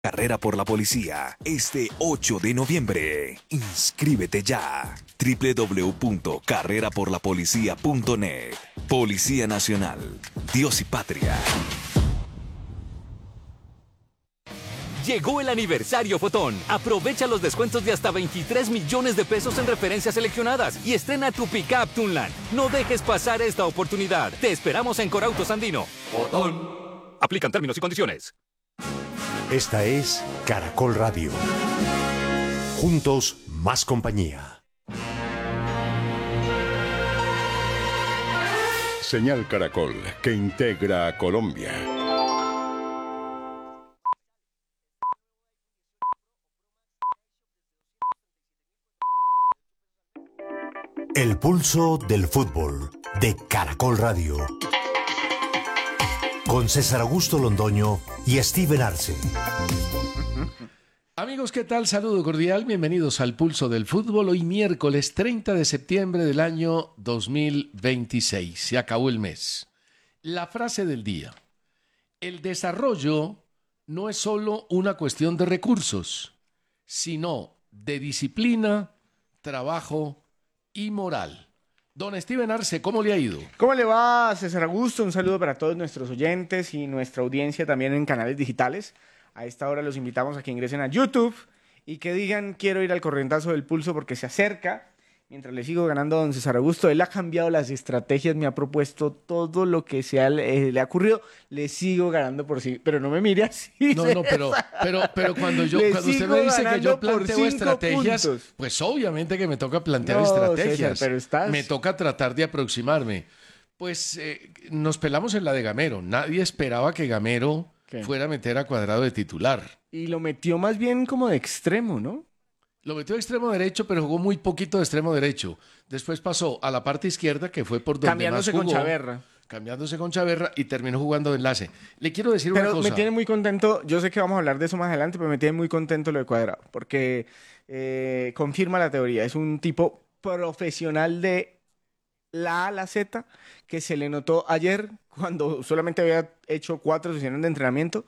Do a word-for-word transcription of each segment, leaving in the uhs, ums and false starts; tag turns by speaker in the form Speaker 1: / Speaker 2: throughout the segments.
Speaker 1: Carrera por la policía, este ocho de noviembre. Inscríbete ya. doble u doble u doble u punto carrera por la policía punto net. Policía Nacional. Dios y Patria.
Speaker 2: Llegó el aniversario Fotón. Aprovecha los descuentos de hasta veintitrés millones de pesos en referencias seleccionadas y estrena tu pickup Tunland. No dejes pasar esta oportunidad. Te esperamos en Corautos Andino. Fotón. Aplican términos y condiciones.
Speaker 3: Esta es Caracol Radio. Juntos, más compañía.
Speaker 4: Señal Caracol, que integra a Colombia.
Speaker 3: El pulso del fútbol de Caracol Radio. Con César Augusto Londoño y Steven Arce.
Speaker 5: Amigos, ¿qué tal? Saludo cordial, bienvenidos al Pulso del Fútbol. Hoy miércoles treinta de septiembre del año dos mil veintiséis. Se acabó el mes. La frase del día. El desarrollo no es solo una cuestión de recursos, sino de disciplina, trabajo y moral. Don Steven Arce, ¿cómo le ha ido?
Speaker 6: ¿Cómo le va, César Augusto? Un saludo para todos nuestros oyentes y nuestra audiencia también en canales digitales. A esta hora los invitamos a que ingresen a YouTube y que digan quiero ir al corrientazo del pulso porque se acerca. Mientras le sigo ganando a don César Augusto, él ha cambiado las estrategias, me ha propuesto todo lo que sea, eh, le ha ocurrido, le sigo ganando por sí, pero no me mire así.
Speaker 5: No, no, pero, pero, pero cuando yo,
Speaker 6: Le
Speaker 5: cuando usted
Speaker 6: sigo
Speaker 5: me dice que
Speaker 6: ganando
Speaker 5: yo
Speaker 6: por
Speaker 5: planteo
Speaker 6: cinco
Speaker 5: estrategias,
Speaker 6: puntos.
Speaker 5: pues obviamente que me toca plantear
Speaker 6: No,
Speaker 5: estrategias.
Speaker 6: César, pero estás-
Speaker 5: Me toca tratar de aproximarme. Pues eh, nos pelamos en la de Gamero. Nadie esperaba que Gamero
Speaker 6: ¿Qué?
Speaker 5: fuera a meter a Cuadrado de titular.
Speaker 6: Y lo metió más bien como de extremo, ¿no?
Speaker 5: Lo metió de extremo derecho, pero jugó muy poquito de extremo derecho. Después pasó a la parte izquierda, que fue por donde
Speaker 6: Cambiándose
Speaker 5: más jugó.
Speaker 6: con Chaverra.
Speaker 5: Cambiándose con Chaverra y terminó jugando de enlace. Le quiero decir
Speaker 6: Pero
Speaker 5: una cosa.
Speaker 6: me tiene muy contento, yo sé que vamos a hablar de eso más adelante, pero me tiene muy contento lo de Cuadrado, porque eh, confirma la teoría. Es un tipo profesional de la A a la Z, que se le notó ayer cuando solamente había hecho cuatro sesiones de entrenamiento,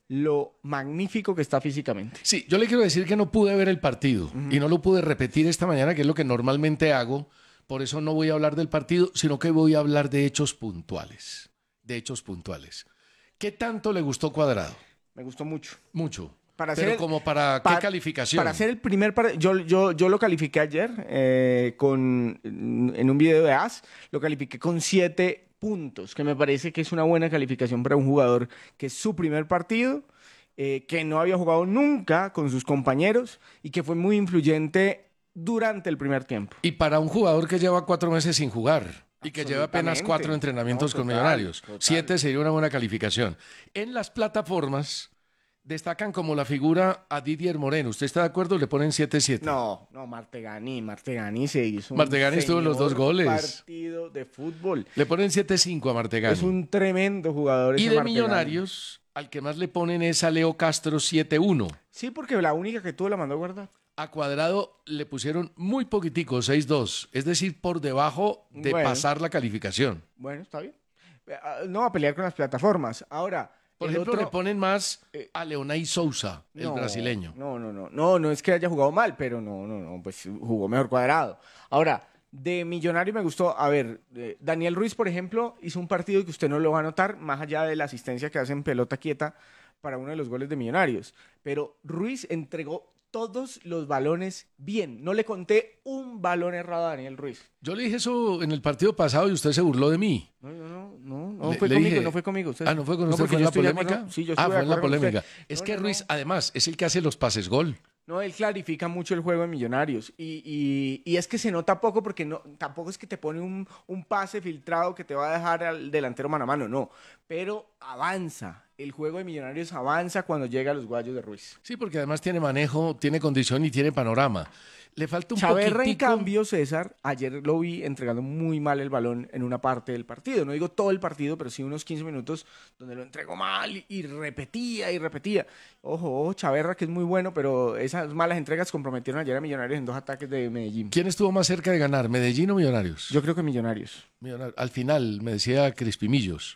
Speaker 6: lo magnífico que está físicamente.
Speaker 5: Sí, yo le quiero decir que no pude ver el partido
Speaker 6: Ujú.
Speaker 5: y no lo pude repetir esta mañana, que es lo que normalmente hago. Por eso no voy a hablar del partido, sino que voy a hablar de hechos puntuales. De hechos puntuales. ¿Qué tanto le gustó Cuadrado?
Speaker 6: Me gustó mucho.
Speaker 5: Mucho.
Speaker 6: Para
Speaker 5: Pero
Speaker 6: hacer el-
Speaker 5: como para
Speaker 6: pa-
Speaker 5: qué calificación.
Speaker 6: Para hacer el primer partido, yo, yo, yo lo califiqué ayer eh, con, en un video de A S, lo califiqué con siete puntos, que me parece que es una buena calificación para un jugador que es su primer partido, eh, que no había jugado nunca con sus compañeros y que fue muy influyente durante el primer tiempo.
Speaker 5: Y para un jugador que lleva cuatro meses sin jugar y que lleva apenas
Speaker 6: Absolutamente.
Speaker 5: cuatro entrenamientos
Speaker 6: No,
Speaker 5: con
Speaker 6: total,
Speaker 5: Millonarios.
Speaker 6: total.
Speaker 5: Siete sería una buena calificación. En las plataformas destacan como la figura a Didier Moreno. ¿Usted está de acuerdo? Le ponen siete siete.
Speaker 6: No, no, Martegani, Martegani se hizo un
Speaker 5: Martegani estuvo en los dos
Speaker 6: señor
Speaker 5: goles.
Speaker 6: partido de fútbol.
Speaker 5: Le ponen siete cinco a Martegani.
Speaker 6: Es un tremendo jugador
Speaker 5: Y
Speaker 6: ese
Speaker 5: de
Speaker 6: Martegani.
Speaker 5: Millonarios, al que más le ponen es a Leo Castro siete uno.
Speaker 6: Sí, porque la única que tuvo la mandó a guardar.
Speaker 5: A Cuadrado le pusieron muy poquitico, seis dos. Es decir, por debajo de
Speaker 6: Bueno.
Speaker 5: pasar la calificación.
Speaker 6: Bueno, está bien. Eh, ah, No va a pelear con las plataformas. Ahora,
Speaker 5: Por
Speaker 6: el
Speaker 5: ejemplo,
Speaker 6: otro-
Speaker 5: le ponen más
Speaker 6: eh,
Speaker 5: a Leonay Sousa, el
Speaker 6: No,
Speaker 5: brasileño.
Speaker 6: No, no, no, no, no es que haya jugado mal, pero no, no, no, pues jugó mejor Cuadrado. Ahora, de Millonario me gustó, a ver, eh, Daniel Ruiz, por ejemplo, hizo un partido que usted no lo va a notar, más allá de la asistencia que hace en pelota quieta para uno de los goles de Millonarios. Pero Ruiz entregó todos los balones bien. No le conté un balón errado a Daniel Ruiz.
Speaker 5: Yo le dije eso en el partido pasado y usted se burló de mí.
Speaker 6: No, no, no, no, no
Speaker 5: Le-
Speaker 6: fue
Speaker 5: le
Speaker 6: conmigo,
Speaker 5: dije-
Speaker 6: no fue conmigo. Usted-
Speaker 5: Ah, ¿no fue con usted?
Speaker 6: porque
Speaker 5: ¿Fue en
Speaker 6: yo
Speaker 5: la
Speaker 6: estoy de
Speaker 5: polémica?
Speaker 6: acuerdo- Sí, yo
Speaker 5: Ah,
Speaker 6: estuve de
Speaker 5: fue en la
Speaker 6: acuerdo con usted.
Speaker 5: polémica. Es
Speaker 6: No,
Speaker 5: que
Speaker 6: no,
Speaker 5: Ruiz,
Speaker 6: no.
Speaker 5: además, es el que hace los pases gol.
Speaker 6: No, él clarifica mucho el juego de Millonarios. Y, y- y es que se nota poco porque no, tampoco es que te pone un, un pase filtrado que te va a dejar al delantero mano a mano, no. Pero avanza. El juego de Millonarios avanza cuando llega a los guayos de Ruiz.
Speaker 5: Sí, porque además tiene manejo, tiene condición y tiene panorama. Le falta un
Speaker 6: Chaverra, en
Speaker 5: poquitico.
Speaker 6: cambio, César, ayer lo vi entregando muy mal el balón en una parte del partido. No digo todo el partido, pero sí unos quince minutos donde lo entregó mal y, y repetía y repetía. Ojo, ojo, Chaverra, que es muy bueno, pero esas malas entregas comprometieron ayer a Millonarios en dos ataques de Medellín.
Speaker 5: ¿Quién estuvo más cerca de ganar, Medellín o Millonarios?
Speaker 6: Yo creo que Millonarios.
Speaker 5: Millonarios. Al final, me decía Crispimillos.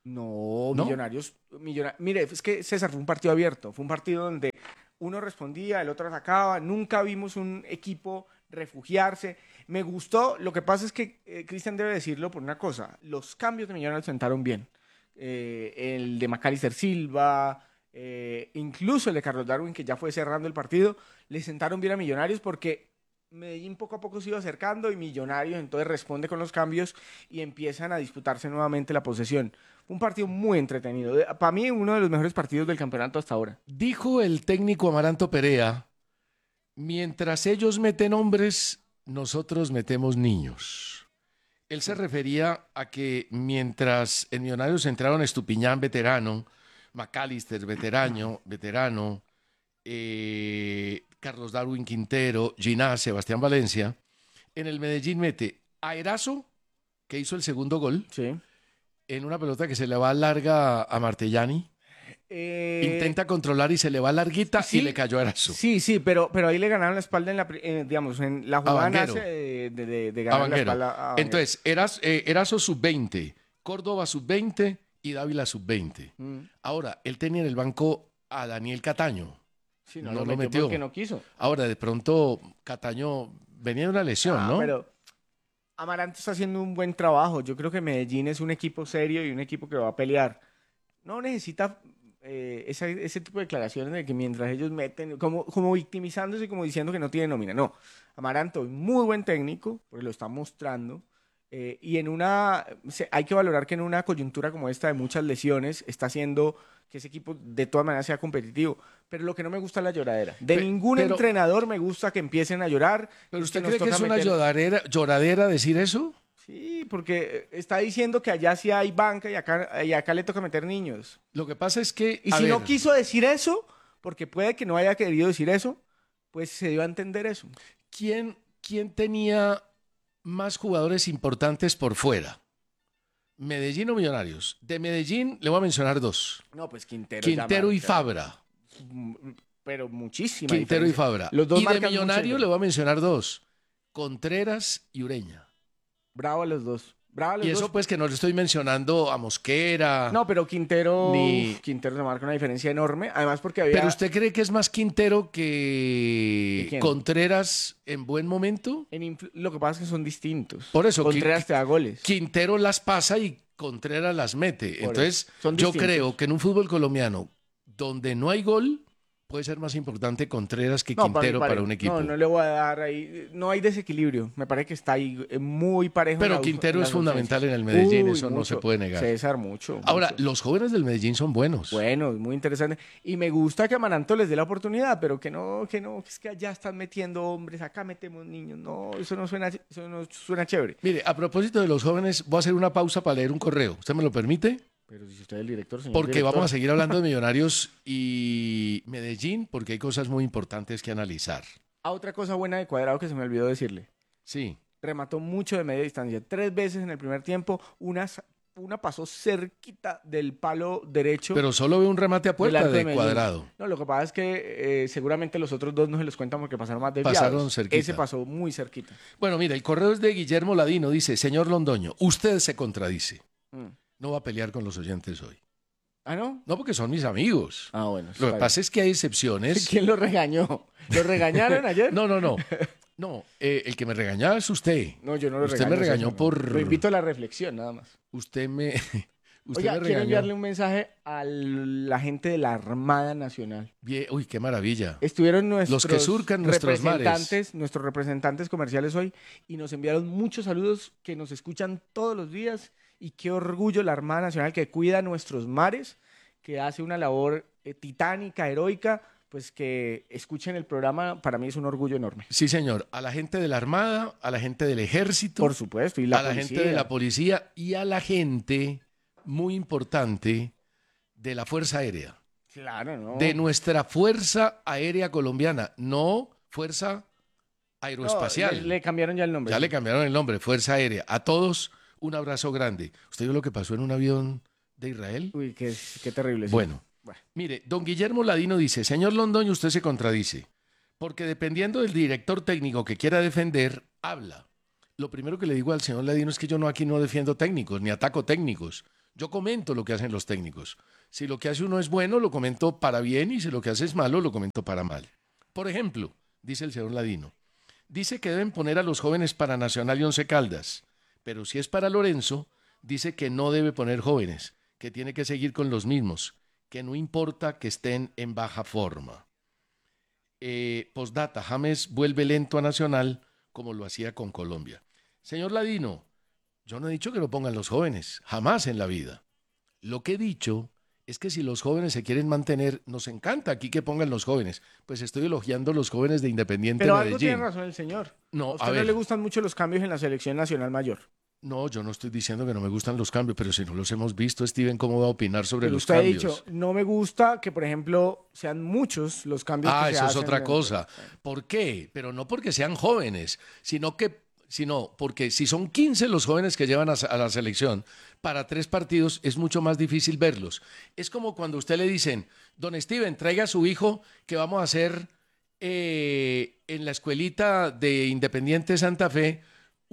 Speaker 6: No,
Speaker 5: ¿No?
Speaker 6: Millonarios, Millona- mire, es que César fue un partido abierto, fue un partido donde uno respondía, el otro atacaba, nunca vimos un equipo refugiarse. Me gustó, lo que pasa es que eh, Cristian debe decirlo por una cosa, los cambios de Millonarios sentaron bien. Eh, el de Macalister Silva, eh, incluso el de Carlos Darwin, que ya fue cerrando el partido, le sentaron bien a Millonarios porque Medellín poco a poco se iba acercando y Millonarios entonces responde con los cambios y empiezan a disputarse nuevamente la posesión. Un partido muy entretenido. De- Para mí, uno de los mejores partidos del campeonato hasta ahora.
Speaker 5: Dijo el técnico Amaranto Perea, mientras ellos meten hombres, nosotros metemos niños. Él se refería a que mientras en Millonarios entraron Estupiñán, veterano, Macalister, veterano, veterano, eh, Carlos Darwin Quintero, Ginás, Sebastián Valencia, en el Medellín mete a Erazo, que hizo el segundo gol,
Speaker 6: Sí.
Speaker 5: en una pelota que se le va larga a Martellani.
Speaker 6: Eh,
Speaker 5: Intenta controlar y se le va larguita
Speaker 6: sí,
Speaker 5: y le cayó a Erazo.
Speaker 6: Sí, sí, pero, pero ahí le ganaron la espalda en la, pri- eh, digamos, en la jugada
Speaker 5: Vanguero.
Speaker 6: nace de, de, de, de
Speaker 5: A
Speaker 6: ganar la
Speaker 5: Vanguero.
Speaker 6: espalda a Vanguero.
Speaker 5: Entonces, Eras, eh, Erazo sub veinte, Córdoba sub veinte y Dávila sub veinte.
Speaker 6: Mm.
Speaker 5: Ahora, él tenía en el banco a Daniel Cataño.
Speaker 6: Sí, no,
Speaker 5: no
Speaker 6: lo,
Speaker 5: lo
Speaker 6: metió
Speaker 5: metió.
Speaker 6: porque no quiso.
Speaker 5: Ahora, de pronto, Cataño venía de una lesión,
Speaker 6: Ah,
Speaker 5: ¿no?
Speaker 6: Pero Amaranto está haciendo un buen trabajo. Yo creo que Medellín es un equipo serio y un equipo que va a pelear. No necesita eh, esa- ese tipo de declaraciones de que mientras ellos meten, como, como victimizándose, como diciendo que no tiene nómina. No, Amaranto es muy buen técnico, porque lo está mostrando. eh, y en una, se- hay que valorar que en una coyuntura como esta de muchas lesiones, está haciendo que ese equipo de todas maneras sea competitivo. Pero lo que no me gusta es la lloradera. De
Speaker 5: Pe-
Speaker 6: ningún
Speaker 5: pero-
Speaker 6: entrenador me gusta que empiecen a llorar.
Speaker 5: ¿Pero
Speaker 6: Es
Speaker 5: usted
Speaker 6: nos
Speaker 5: cree que
Speaker 6: toca
Speaker 5: es una
Speaker 6: meter-
Speaker 5: lloradera, lloradera decir eso?
Speaker 6: Sí, porque está diciendo que allá sí hay banca y acá, y acá le toca meter niños.
Speaker 5: Lo que pasa es que...
Speaker 6: Y
Speaker 5: a
Speaker 6: si no
Speaker 5: ver,
Speaker 6: quiso decir eso, porque puede que no haya querido decir eso, pues se dio a entender eso.
Speaker 5: ¿quién, ¿quién tenía más jugadores importantes por fuera? ¿Medellín o Millonarios? De Medellín le voy a mencionar dos.
Speaker 6: No, pues Quintero.
Speaker 5: Quintero
Speaker 6: ya
Speaker 5: y
Speaker 6: marca,
Speaker 5: Fabra.
Speaker 6: Pero muchísima
Speaker 5: Quintero y
Speaker 6: diferencia.
Speaker 5: Fabra.
Speaker 6: Los dos
Speaker 5: y de
Speaker 6: marcan mucha
Speaker 5: Millonario
Speaker 6: diferencia.
Speaker 5: le voy a mencionar dos. Contreras y Ureña.
Speaker 6: Bravo a los dos. Bravo a los
Speaker 5: Y eso
Speaker 6: dos.
Speaker 5: pues que no le estoy mencionando a Mosquera.
Speaker 6: No, pero Quintero,
Speaker 5: Ni-
Speaker 6: Quintero se marca una diferencia enorme. Además porque había...
Speaker 5: ¿Pero usted cree que es más Quintero
Speaker 6: ¿Que
Speaker 5: que
Speaker 6: quién?
Speaker 5: Contreras en buen momento?
Speaker 6: en influ- Lo que pasa es que son distintos.
Speaker 5: Por eso,
Speaker 6: Contreras
Speaker 5: Qui-
Speaker 6: te da goles.
Speaker 5: Quintero las pasa y Contreras las mete.
Speaker 6: Por
Speaker 5: Entonces,
Speaker 6: eso. Son
Speaker 5: yo
Speaker 6: distintos.
Speaker 5: creo que en un fútbol colombiano donde no hay gol, puede ser más importante Contreras que
Speaker 6: No, para
Speaker 5: Quintero
Speaker 6: mí
Speaker 5: para
Speaker 6: pare-
Speaker 5: un equipo.
Speaker 6: No, no le voy a dar ahí. No hay desequilibrio. Me parece que está ahí eh, muy parejo. en
Speaker 5: Pero
Speaker 6: la-
Speaker 5: Quintero
Speaker 6: en
Speaker 5: es
Speaker 6: las
Speaker 5: fundamental en
Speaker 6: ausencias.
Speaker 5: el Medellín,
Speaker 6: Uy,
Speaker 5: eso no se
Speaker 6: mucho.
Speaker 5: puede negar.
Speaker 6: César, mucho.
Speaker 5: Ahora,
Speaker 6: mucho.
Speaker 5: los jóvenes del Medellín son buenos.
Speaker 6: Bueno, muy interesante. Y me gusta que Amaranto les dé la oportunidad, pero que no, que no, que es que allá están metiendo hombres, acá metemos niños. No, eso no suena, eso no suena chévere.
Speaker 5: Mire, a propósito de los jóvenes, voy a hacer una pausa para leer un correo. ¿Usted me lo permite?
Speaker 6: Pero si usted es el director, señor
Speaker 5: Porque
Speaker 6: director.
Speaker 5: vamos a seguir hablando de Millonarios y Medellín, porque hay cosas muy importantes que analizar.
Speaker 6: Ah, otra cosa buena de Cuadrado que se me olvidó decirle.
Speaker 5: Sí.
Speaker 6: Remató mucho de media distancia. Tres veces en el primer tiempo, una, sa- una pasó cerquita del palo derecho.
Speaker 5: Pero solo ve un remate a
Speaker 6: del
Speaker 5: puerta
Speaker 6: arco
Speaker 5: de
Speaker 6: Medellín.
Speaker 5: Cuadrado.
Speaker 6: No, lo que pasa es que eh, seguramente los otros dos no se los cuentan porque pasaron más desviados.
Speaker 5: Pasaron cerquita.
Speaker 6: Ese pasó muy cerquita.
Speaker 5: Bueno, mira, el correo es de Guillermo Ladino. Dice, señor Londoño, usted se contradice.
Speaker 6: Mm.
Speaker 5: No va a pelear con los oyentes hoy.
Speaker 6: ¿Ah, no?
Speaker 5: No, porque son mis amigos.
Speaker 6: Ah, bueno.
Speaker 5: Lo que pasa es que hay excepciones.
Speaker 6: ¿Quién lo regañó? ¿Lo regañaron ayer?
Speaker 5: No, no, no. No, eh, el que me regañaba es usted.
Speaker 6: No, yo no lo
Speaker 5: Usted
Speaker 6: regaño.
Speaker 5: me regañó
Speaker 6: César, no.
Speaker 5: por-
Speaker 6: Lo invito a la reflexión, nada más.
Speaker 5: Usted me, usted
Speaker 6: Oiga,
Speaker 5: me
Speaker 6: quiero
Speaker 5: regañó.
Speaker 6: enviarle un mensaje a la gente de la Armada Nacional.
Speaker 5: Bien, uy, qué maravilla.
Speaker 6: Estuvieron nuestros
Speaker 5: que surcan nuestros mares.
Speaker 6: representantes, nuestros representantes comerciales hoy y nos enviaron muchos saludos que nos escuchan todos los días y qué orgullo la Armada Nacional que cuida nuestros mares, que hace una labor eh, titánica, heroica, pues que escuchen el programa, para mí es un orgullo enorme.
Speaker 5: Sí, señor. A la gente de la Armada, a la gente del Ejército,
Speaker 6: Por supuesto, y la
Speaker 5: a la
Speaker 6: policía.
Speaker 5: gente de la policía y a la gente, muy importante, de la Fuerza Aérea.
Speaker 6: Claro, ¿no?
Speaker 5: De nuestra Fuerza Aérea Colombiana, no Fuerza Aeroespacial.
Speaker 6: No, le, le cambiaron ya el nombre.
Speaker 5: Ya le cambiaron el nombre, Fuerza Aérea. A todos, un abrazo grande. ¿Usted vio lo que pasó en un avión de Israel?
Speaker 6: Uy, qué, qué terrible. sí.
Speaker 5: Bueno,
Speaker 6: Bueno.
Speaker 5: mire, don Guillermo Ladino dice, señor Londoño, usted se contradice, porque dependiendo del director técnico que quiera defender, habla. Lo primero que le digo al señor Ladino es que yo no aquí no defiendo técnicos, ni ataco técnicos. Yo comento lo que hacen los técnicos. Si lo que hace uno es bueno, lo comento para bien, y si lo que hace es malo, lo comento para mal. Por ejemplo, dice el señor Ladino, dice que deben poner a los jóvenes para Nacional y Once Caldas, pero si es para Lorenzo, dice que no debe poner jóvenes, que tiene que seguir con los mismos, que no importa que estén en baja forma. Eh, postdata, James vuelve lento a Nacional como lo hacía con Colombia. Señor Ladino, yo no he dicho que lo pongan los jóvenes, jamás en la vida. Lo que he dicho es que si los jóvenes se quieren mantener, nos encanta aquí que pongan los jóvenes. Pues estoy elogiando a los jóvenes de Independiente
Speaker 6: Pero
Speaker 5: Medellín.
Speaker 6: algo tiene razón el señor.
Speaker 5: No,
Speaker 6: a usted
Speaker 5: a
Speaker 6: no
Speaker 5: ver.
Speaker 6: le gustan mucho los cambios en la selección nacional mayor.
Speaker 5: No, yo no estoy diciendo que no me gustan los cambios, pero si no los hemos visto, Steven, ¿cómo va a opinar sobre
Speaker 6: Pero
Speaker 5: los
Speaker 6: usted
Speaker 5: cambios?
Speaker 6: ha dicho, no me gusta que, por ejemplo, sean muchos los cambios
Speaker 5: Ah,
Speaker 6: que se
Speaker 5: eso es
Speaker 6: hacen
Speaker 5: otra
Speaker 6: dentro.
Speaker 5: cosa. ¿Por qué? Pero no porque sean jóvenes, sino que sino porque si son quince los jóvenes que llevan a, a la selección, para tres partidos es mucho más difícil verlos. Es como cuando a usted le dicen, don Steven, traiga a su hijo que vamos a hacer eh, en la escuelita de Independiente Santa Fe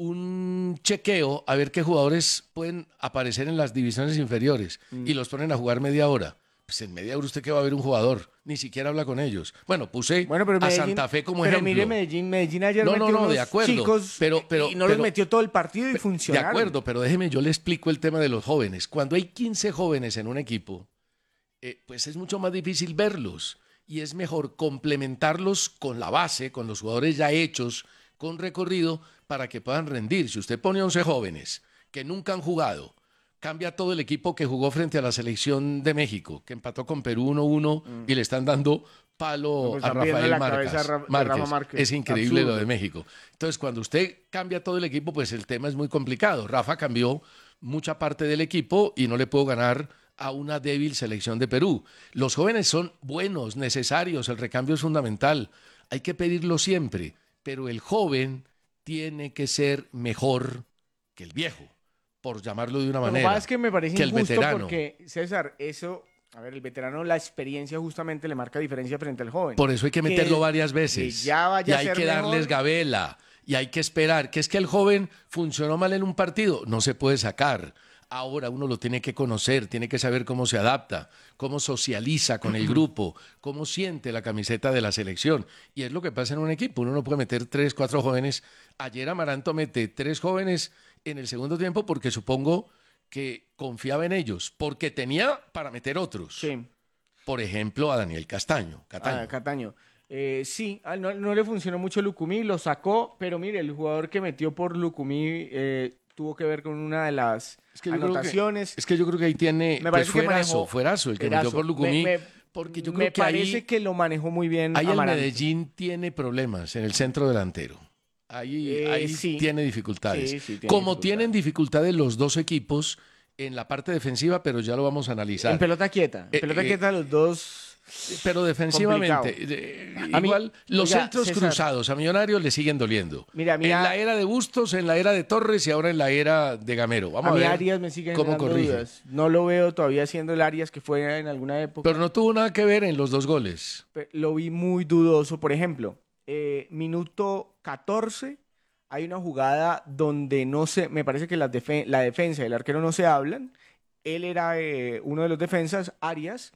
Speaker 5: un chequeo a ver qué jugadores pueden aparecer en las divisiones inferiores
Speaker 6: Mm.
Speaker 5: y los ponen a jugar media hora. Pues en media hora usted que va a ver un jugador, ni siquiera habla con ellos. Bueno, puse
Speaker 6: Bueno, pero
Speaker 5: a
Speaker 6: Medellín-
Speaker 5: Santa Fe como
Speaker 6: pero
Speaker 5: ejemplo.
Speaker 6: mire Medellín, Medellín ayer
Speaker 5: No,
Speaker 6: metió
Speaker 5: no, no,
Speaker 6: unos
Speaker 5: de acuerdo,
Speaker 6: chicos
Speaker 5: pero- pero-
Speaker 6: y no
Speaker 5: pero-
Speaker 6: los metió todo el partido y
Speaker 5: De
Speaker 6: funcionaron.
Speaker 5: acuerdo, pero déjeme, yo le explico el tema de los jóvenes. Cuando hay quince jóvenes en un equipo, eh, pues es mucho más difícil verlos y es mejor complementarlos con la base, con los jugadores ya hechos, con recorrido, para que puedan rendir. Si usted pone once jóvenes que nunca han jugado, cambia todo el equipo que jugó frente a la selección de México, que empató con Perú uno uno y le están dando palo
Speaker 6: No, pues
Speaker 5: a
Speaker 6: están viendo
Speaker 5: Rafael
Speaker 6: la
Speaker 5: Márquez.
Speaker 6: cabeza a Ra- de
Speaker 5: Márquez.
Speaker 6: Rafa Márquez.
Speaker 5: Es increíble
Speaker 6: Absurdo.
Speaker 5: lo de México. Entonces, cuando usted cambia todo el equipo, pues el tema es muy complicado. Rafa cambió mucha parte del equipo y no le puedo ganar a una débil selección de Perú. Los jóvenes son buenos, necesarios, el recambio es fundamental. Hay que pedirlo siempre, pero el joven tiene que ser mejor que el viejo, por llamarlo de una
Speaker 6: Lo que
Speaker 5: manera.
Speaker 6: pasa es que me parece
Speaker 5: que el
Speaker 6: injusto
Speaker 5: veterano.
Speaker 6: porque, César, eso, a ver, el veterano, la experiencia justamente le marca diferencia frente al joven.
Speaker 5: Por eso hay que meterlo
Speaker 6: Que-
Speaker 5: varias
Speaker 6: que
Speaker 5: veces.
Speaker 6: ya vaya
Speaker 5: y
Speaker 6: a
Speaker 5: hay
Speaker 6: ser
Speaker 5: que darles
Speaker 6: mejor.
Speaker 5: gabela. Y hay que esperar. Que es que el joven funcionó mal en un partido. No se puede sacar. Ahora uno lo tiene que conocer, tiene que saber cómo se adapta, cómo socializa con el grupo, cómo siente la camiseta de la selección. Y es lo que pasa en un equipo. Uno no puede meter tres, cuatro jóvenes. Ayer Amaranto mete tres jóvenes en el segundo tiempo porque supongo que confiaba en ellos, porque tenía para meter otros.
Speaker 6: Sí.
Speaker 5: Por ejemplo, a Daniel Castaño. Cataño.
Speaker 6: Ah, Cataño. Eh, sí, ah, no, no le funcionó mucho Lucumí, lo sacó, pero mire, el jugador que metió por Lucumí eh, tuvo que ver con una de las
Speaker 5: Es que yo creo que-
Speaker 6: anotaciones.
Speaker 5: Es que yo creo que ahí tiene,
Speaker 6: Me
Speaker 5: pues
Speaker 6: parece que
Speaker 5: fuerazo,
Speaker 6: manejó-
Speaker 5: fuerazo, el que
Speaker 6: Erazo.
Speaker 5: metió por Lucumí,
Speaker 6: Me- me-
Speaker 5: porque yo
Speaker 6: me
Speaker 5: creo que
Speaker 6: parece
Speaker 5: ahí,
Speaker 6: que lo manejó muy bien
Speaker 5: ahí el
Speaker 6: Amaranto.
Speaker 5: Medellín tiene problemas en el centro delantero. Ahí,
Speaker 6: Eh,
Speaker 5: ahí
Speaker 6: sí.
Speaker 5: tiene dificultades.
Speaker 6: Sí, sí, tiene
Speaker 5: Como
Speaker 6: dificultades.
Speaker 5: tienen dificultades los dos equipos en la parte defensiva, pero ya lo vamos a analizar.
Speaker 6: En pelota quieta, en
Speaker 5: Eh,
Speaker 6: pelota
Speaker 5: eh,
Speaker 6: quieta los dos.
Speaker 5: Pero defensivamente,
Speaker 6: Complicado.
Speaker 5: eh,
Speaker 6: A mí-
Speaker 5: igual los
Speaker 6: oiga,
Speaker 5: centros
Speaker 6: César.
Speaker 5: cruzados a Millonarios le siguen doliendo.
Speaker 6: Mira, a mí
Speaker 5: en
Speaker 6: a-
Speaker 5: la era de Bustos, en la era de Torres y ahora en la era de Gamero. Vamos
Speaker 6: a
Speaker 5: a,
Speaker 6: mí
Speaker 5: ver
Speaker 6: Arias me sigue
Speaker 5: cómo
Speaker 6: generando
Speaker 5: corrige.
Speaker 6: dudas. No lo veo todavía siendo el Arias que fue en alguna época.
Speaker 5: Pero no tuvo nada que ver en los dos goles.
Speaker 6: Pe- Lo vi muy dudoso. Por ejemplo, eh, minuto catorce, hay una jugada donde no se, me parece que las defe- la defensa y el arquero no se hablan. Él era eh, uno de los defensas, Arias.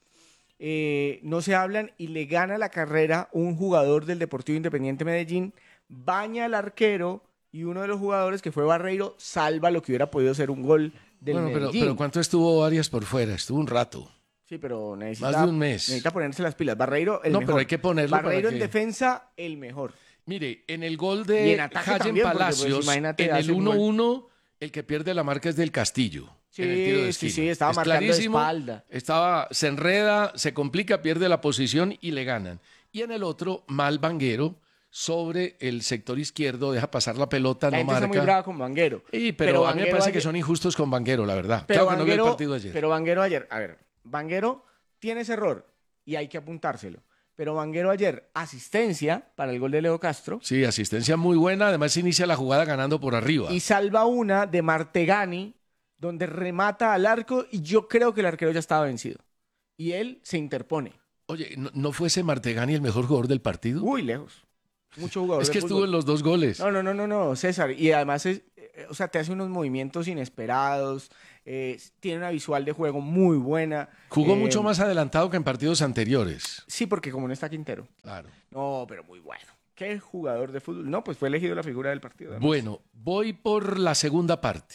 Speaker 6: eh, no se hablan y le gana la carrera un jugador del Deportivo Independiente Medellín, baña al arquero y uno de los jugadores que fue Barreiro salva lo que hubiera podido ser un gol del
Speaker 5: Bueno, pero,
Speaker 6: Medellín.
Speaker 5: pero ¿cuánto estuvo Arias por fuera? Estuvo un rato.
Speaker 6: Sí, pero necesita,
Speaker 5: Más de un mes.
Speaker 6: necesita ponerse las pilas. Barreiro, el
Speaker 5: No,
Speaker 6: mejor.
Speaker 5: pero hay que ponerlo para
Speaker 6: Barreiro en
Speaker 5: que-
Speaker 6: defensa, el mejor.
Speaker 5: Mire, en el gol
Speaker 6: Y
Speaker 5: de
Speaker 6: en ataque
Speaker 5: Hayen
Speaker 6: también, porque, pues,
Speaker 5: Palacios,
Speaker 6: imagínate,
Speaker 5: en el
Speaker 6: hace un
Speaker 5: uno
Speaker 6: gol.
Speaker 5: uno, el que pierde la marca es del Castillo. en el tiro de
Speaker 6: Sí, sí,
Speaker 5: esquina.
Speaker 6: sí, estaba
Speaker 5: Es
Speaker 6: marcando de
Speaker 5: clarísimo,
Speaker 6: espalda.
Speaker 5: Estaba, se enreda, se complica, pierde la posición y le ganan. Y en el otro, mal Vanguero, sobre el sector izquierdo, deja pasar la pelota,
Speaker 6: La
Speaker 5: no
Speaker 6: gente está muy
Speaker 5: marca.
Speaker 6: brava con Vanguero.
Speaker 5: Sí, pero, a mí me
Speaker 6: Vanguero
Speaker 5: parece
Speaker 6: ayer-
Speaker 5: que son injustos con Vanguero, la verdad.
Speaker 6: Pero
Speaker 5: claro que no vi
Speaker 6: Vanguero,
Speaker 5: el partido ayer.
Speaker 6: pero Vanguero ayer, a ver, Vanguero tiene ese error y hay que apuntárselo. Pero Vanguero ayer, asistencia para el gol de Leo Castro
Speaker 5: Sí, asistencia muy buena. Además, inicia la jugada ganando por arriba.
Speaker 6: y salva una de Martegani donde remata al arco y yo creo que el arquero ya estaba vencido. Y él se interpone.
Speaker 5: Oye, ¿no, no fuese Martegani el mejor jugador del partido?
Speaker 6: Uy, lejos. Mucho jugador
Speaker 5: es
Speaker 6: de
Speaker 5: que
Speaker 6: fútbol.
Speaker 5: estuvo en los dos goles.
Speaker 6: No, no, no, no, no, César. Y además es, o sea, te hace unos movimientos inesperados, eh, tiene una visual de juego muy buena.
Speaker 5: Jugó
Speaker 6: eh,
Speaker 5: mucho más adelantado que en partidos anteriores.
Speaker 6: Sí, porque como no está Quintero.
Speaker 5: Claro.
Speaker 6: No, pero muy bueno. ¿Qué jugador de fútbol? No, pues fue elegido la figura del partido. Además.
Speaker 5: Bueno, voy por la segunda parte.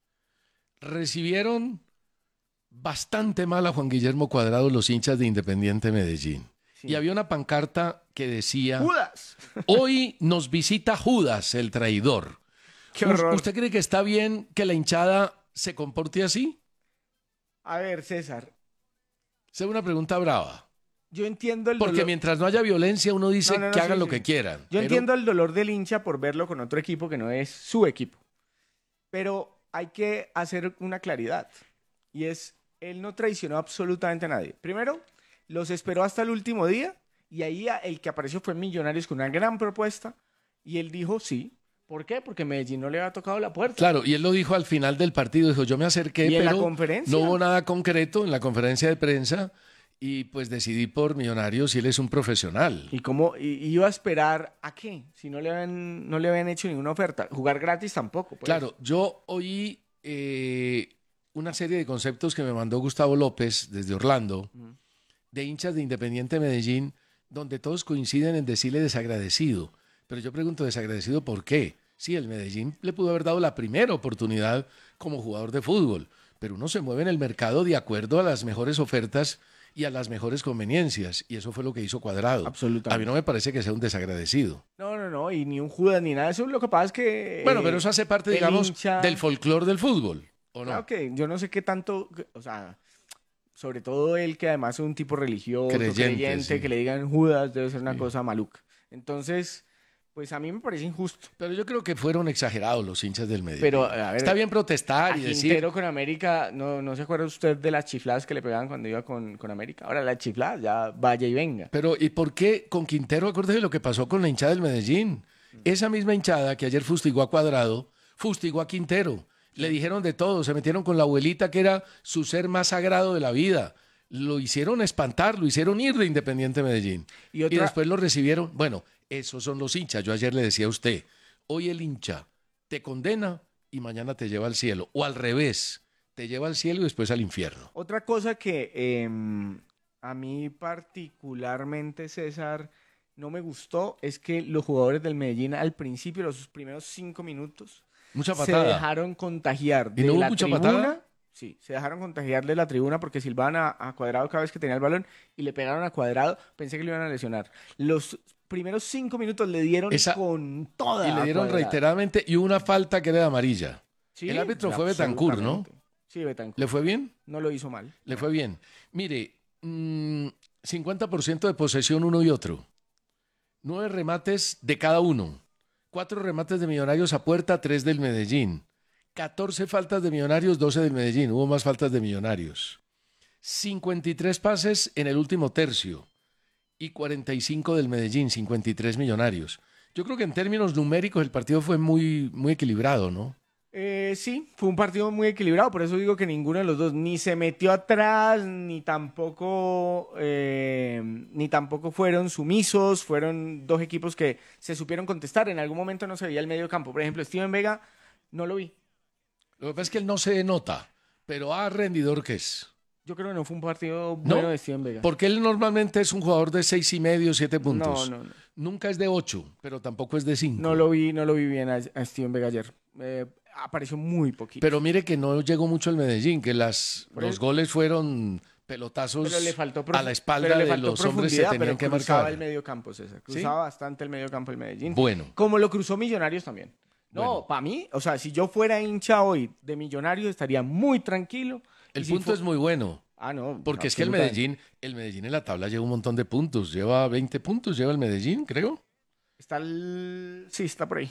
Speaker 5: Recibieron bastante mal a Juan Guillermo Cuadrado los hinchas de Independiente Medellín.
Speaker 6: Sí.
Speaker 5: Y había una pancarta que decía:
Speaker 6: ¡Judas!
Speaker 5: hoy nos visita Judas, el traidor.
Speaker 6: ¡Qué horror!
Speaker 5: ¿Usted cree que está bien que la hinchada se comporte así?
Speaker 6: A ver, César,
Speaker 5: Esa es una pregunta brava.
Speaker 6: yo entiendo el
Speaker 5: Porque
Speaker 6: dolor.
Speaker 5: mientras no haya violencia, uno dice
Speaker 6: No, no, no,
Speaker 5: que
Speaker 6: sí,
Speaker 5: hagan lo
Speaker 6: sí.
Speaker 5: que quieran.
Speaker 6: Yo
Speaker 5: Pero-
Speaker 6: entiendo el dolor del hincha por verlo con otro equipo que no es su equipo. Pero hay que hacer una claridad. Y es, él no traicionó absolutamente a nadie. Primero, los esperó hasta el último día y ahí a- el que apareció fue Millonarios con una gran propuesta y él dijo sí. ¿Por qué? Porque Medellín no le había tocado la puerta.
Speaker 5: Claro, y él lo dijo al final del partido, dijo, yo me acerqué,
Speaker 6: ¿Y en la
Speaker 5: pero
Speaker 6: conferencia?
Speaker 5: no hubo nada concreto en la conferencia de prensa y pues decidí por Millonarios y él es un profesional.
Speaker 6: ¿Y cómo y- y iba a esperar a qué? Si no le habían, no le habían hecho ninguna oferta. Jugar gratis tampoco. pues.
Speaker 5: Claro, yo oí eh, una serie de conceptos que me mandó Gustavo López desde Orlando,
Speaker 6: Ujú.
Speaker 5: de hinchas de Independiente Medellín, donde todos coinciden en decirle desagradecido. Pero yo pregunto, ¿desagradecido por qué? Sí, el Medellín le pudo haber dado la primera oportunidad como jugador de fútbol, pero uno se mueve en el mercado de acuerdo a las mejores ofertas y a las mejores conveniencias, y eso fue lo que hizo Cuadrado.
Speaker 6: Absolutamente.
Speaker 5: A mí no me parece que sea un desagradecido.
Speaker 6: No, no, no. Y ni un Judas ni nada de eso. Lo que pasa es que...
Speaker 5: Bueno,
Speaker 6: eh,
Speaker 5: pero eso hace parte,
Speaker 6: el
Speaker 5: digamos,
Speaker 6: hincha-
Speaker 5: del folclore del fútbol, ¿o no?
Speaker 6: Claro que yo no sé qué tanto, o sea, sobre todo él que además es un tipo religioso,
Speaker 5: Creyente,
Speaker 6: creyente,
Speaker 5: sí.
Speaker 6: que le digan Judas debe ser una
Speaker 5: Sí.
Speaker 6: cosa maluca. Entonces, pues a mí me parece injusto.
Speaker 5: Pero yo creo que fueron exagerados los hinchas del Medellín.
Speaker 6: Pero, a ver,
Speaker 5: Está bien protestar
Speaker 6: A
Speaker 5: y decir...
Speaker 6: Quintero con América, ¿no, no se acuerda usted de las chifladas que le pegaban cuando iba con, con América? Ahora las chifladas, ya vaya y venga.
Speaker 5: Pero, ¿y por qué con Quintero? Acuérdese de lo que pasó con la hinchada del Medellín. Esa misma hinchada que ayer fustigó a Cuadrado, fustigó a Quintero. Le dijeron de todo, se metieron con la abuelita que era su ser más sagrado de la vida. Lo hicieron espantar, lo hicieron ir de Independiente Medellín.
Speaker 6: Y
Speaker 5: Y,
Speaker 6: otra-
Speaker 5: después lo recibieron. Bueno, esos son los hinchas. Yo ayer le decía a usted, hoy el hincha te condena y mañana te lleva al cielo. O al revés, te lleva al cielo y después al infierno.
Speaker 6: Otra cosa que eh, a mí particularmente, César, no me gustó es que los jugadores del Medellín al principio, los primeros cinco minutos,
Speaker 5: Mucha
Speaker 6: se
Speaker 5: patada.
Speaker 6: dejaron contagiar
Speaker 5: ¿Y
Speaker 6: de
Speaker 5: no hubo
Speaker 6: la
Speaker 5: mucha
Speaker 6: tribuna.
Speaker 5: patada?
Speaker 6: Sí, se dejaron contagiar de la tribuna porque silbaban a, a Cuadrado cada vez que tenía el balón y le pegaron a Cuadrado. Pensé que lo iban a lesionar. Los primeros cinco minutos le dieron
Speaker 5: Esa-
Speaker 6: con toda.
Speaker 5: Y le
Speaker 6: a
Speaker 5: dieron
Speaker 6: Cuadrado.
Speaker 5: reiteradamente y una falta que era de amarilla.
Speaker 6: Sí,
Speaker 5: El árbitro fue Betancur, ¿no?
Speaker 6: absolutamente. Sí, Betancur.
Speaker 5: ¿Le fue bien?
Speaker 6: No lo hizo mal.
Speaker 5: Le fue bien. Mire, mm, cincuenta por ciento de posesión uno y otro. Nueve remates de cada uno. Cuatro remates de Millonarios a puerta, tres del Medellín. catorce faltas de Millonarios, doce del Medellín. Hubo más faltas de Millonarios. cincuenta y tres pases en el último tercio. Y cuarenta y cinco del Medellín, cincuenta y tres Millonarios. Yo creo que en términos numéricos el partido fue muy, muy equilibrado, ¿no?
Speaker 6: Eh, sí, fue un partido muy equilibrado, por eso digo que ninguno de los dos ni se metió atrás, ni tampoco, eh, ni tampoco fueron sumisos, fueron dos equipos que se supieron contestar. En algún momento no se veía el medio campo. Por ejemplo, Steven Vega, no lo vi.
Speaker 5: Lo que pasa es que él no se nota, pero a rendidor que es.
Speaker 6: Yo creo que no fue un partido
Speaker 5: ¿No?
Speaker 6: bueno de Steven Vega.
Speaker 5: Porque él normalmente es un jugador de seis y medio, siete puntos.
Speaker 6: No, no, no.
Speaker 5: Nunca es de ocho, pero tampoco es de cinco.
Speaker 6: No lo vi, no lo vi bien a, a Steven Vega ayer. Eh, apareció muy poquito.
Speaker 5: Pero mire que no llegó mucho el Medellín, que las,
Speaker 6: Por
Speaker 5: los
Speaker 6: el-
Speaker 5: goles fueron pelotazos
Speaker 6: Pero le faltó profu-
Speaker 5: a la espalda
Speaker 6: pero le
Speaker 5: de
Speaker 6: faltó
Speaker 5: los hombres que
Speaker 6: profundidad,
Speaker 5: tenían
Speaker 6: pero
Speaker 5: que
Speaker 6: cruzaba
Speaker 5: marcar.
Speaker 6: el medio campo, César.
Speaker 5: ¿Sí?
Speaker 6: Cruzaba bastante el medio campo el Medellín.
Speaker 5: Bueno,
Speaker 6: Como lo cruzó Millonarios también. No,
Speaker 5: Bueno.
Speaker 6: para mí, o sea, si yo fuera hincha hoy de Millonarios estaría muy tranquilo.
Speaker 5: el
Speaker 6: Y si
Speaker 5: punto
Speaker 6: fu-
Speaker 5: es muy bueno,
Speaker 6: Ah, no.
Speaker 5: porque es que el
Speaker 6: absolutamente.
Speaker 5: Medellín, el Medellín en la tabla lleva un montón de puntos. Lleva veinte puntos, lleva el Medellín, creo.
Speaker 6: Está el... Sí, está por ahí.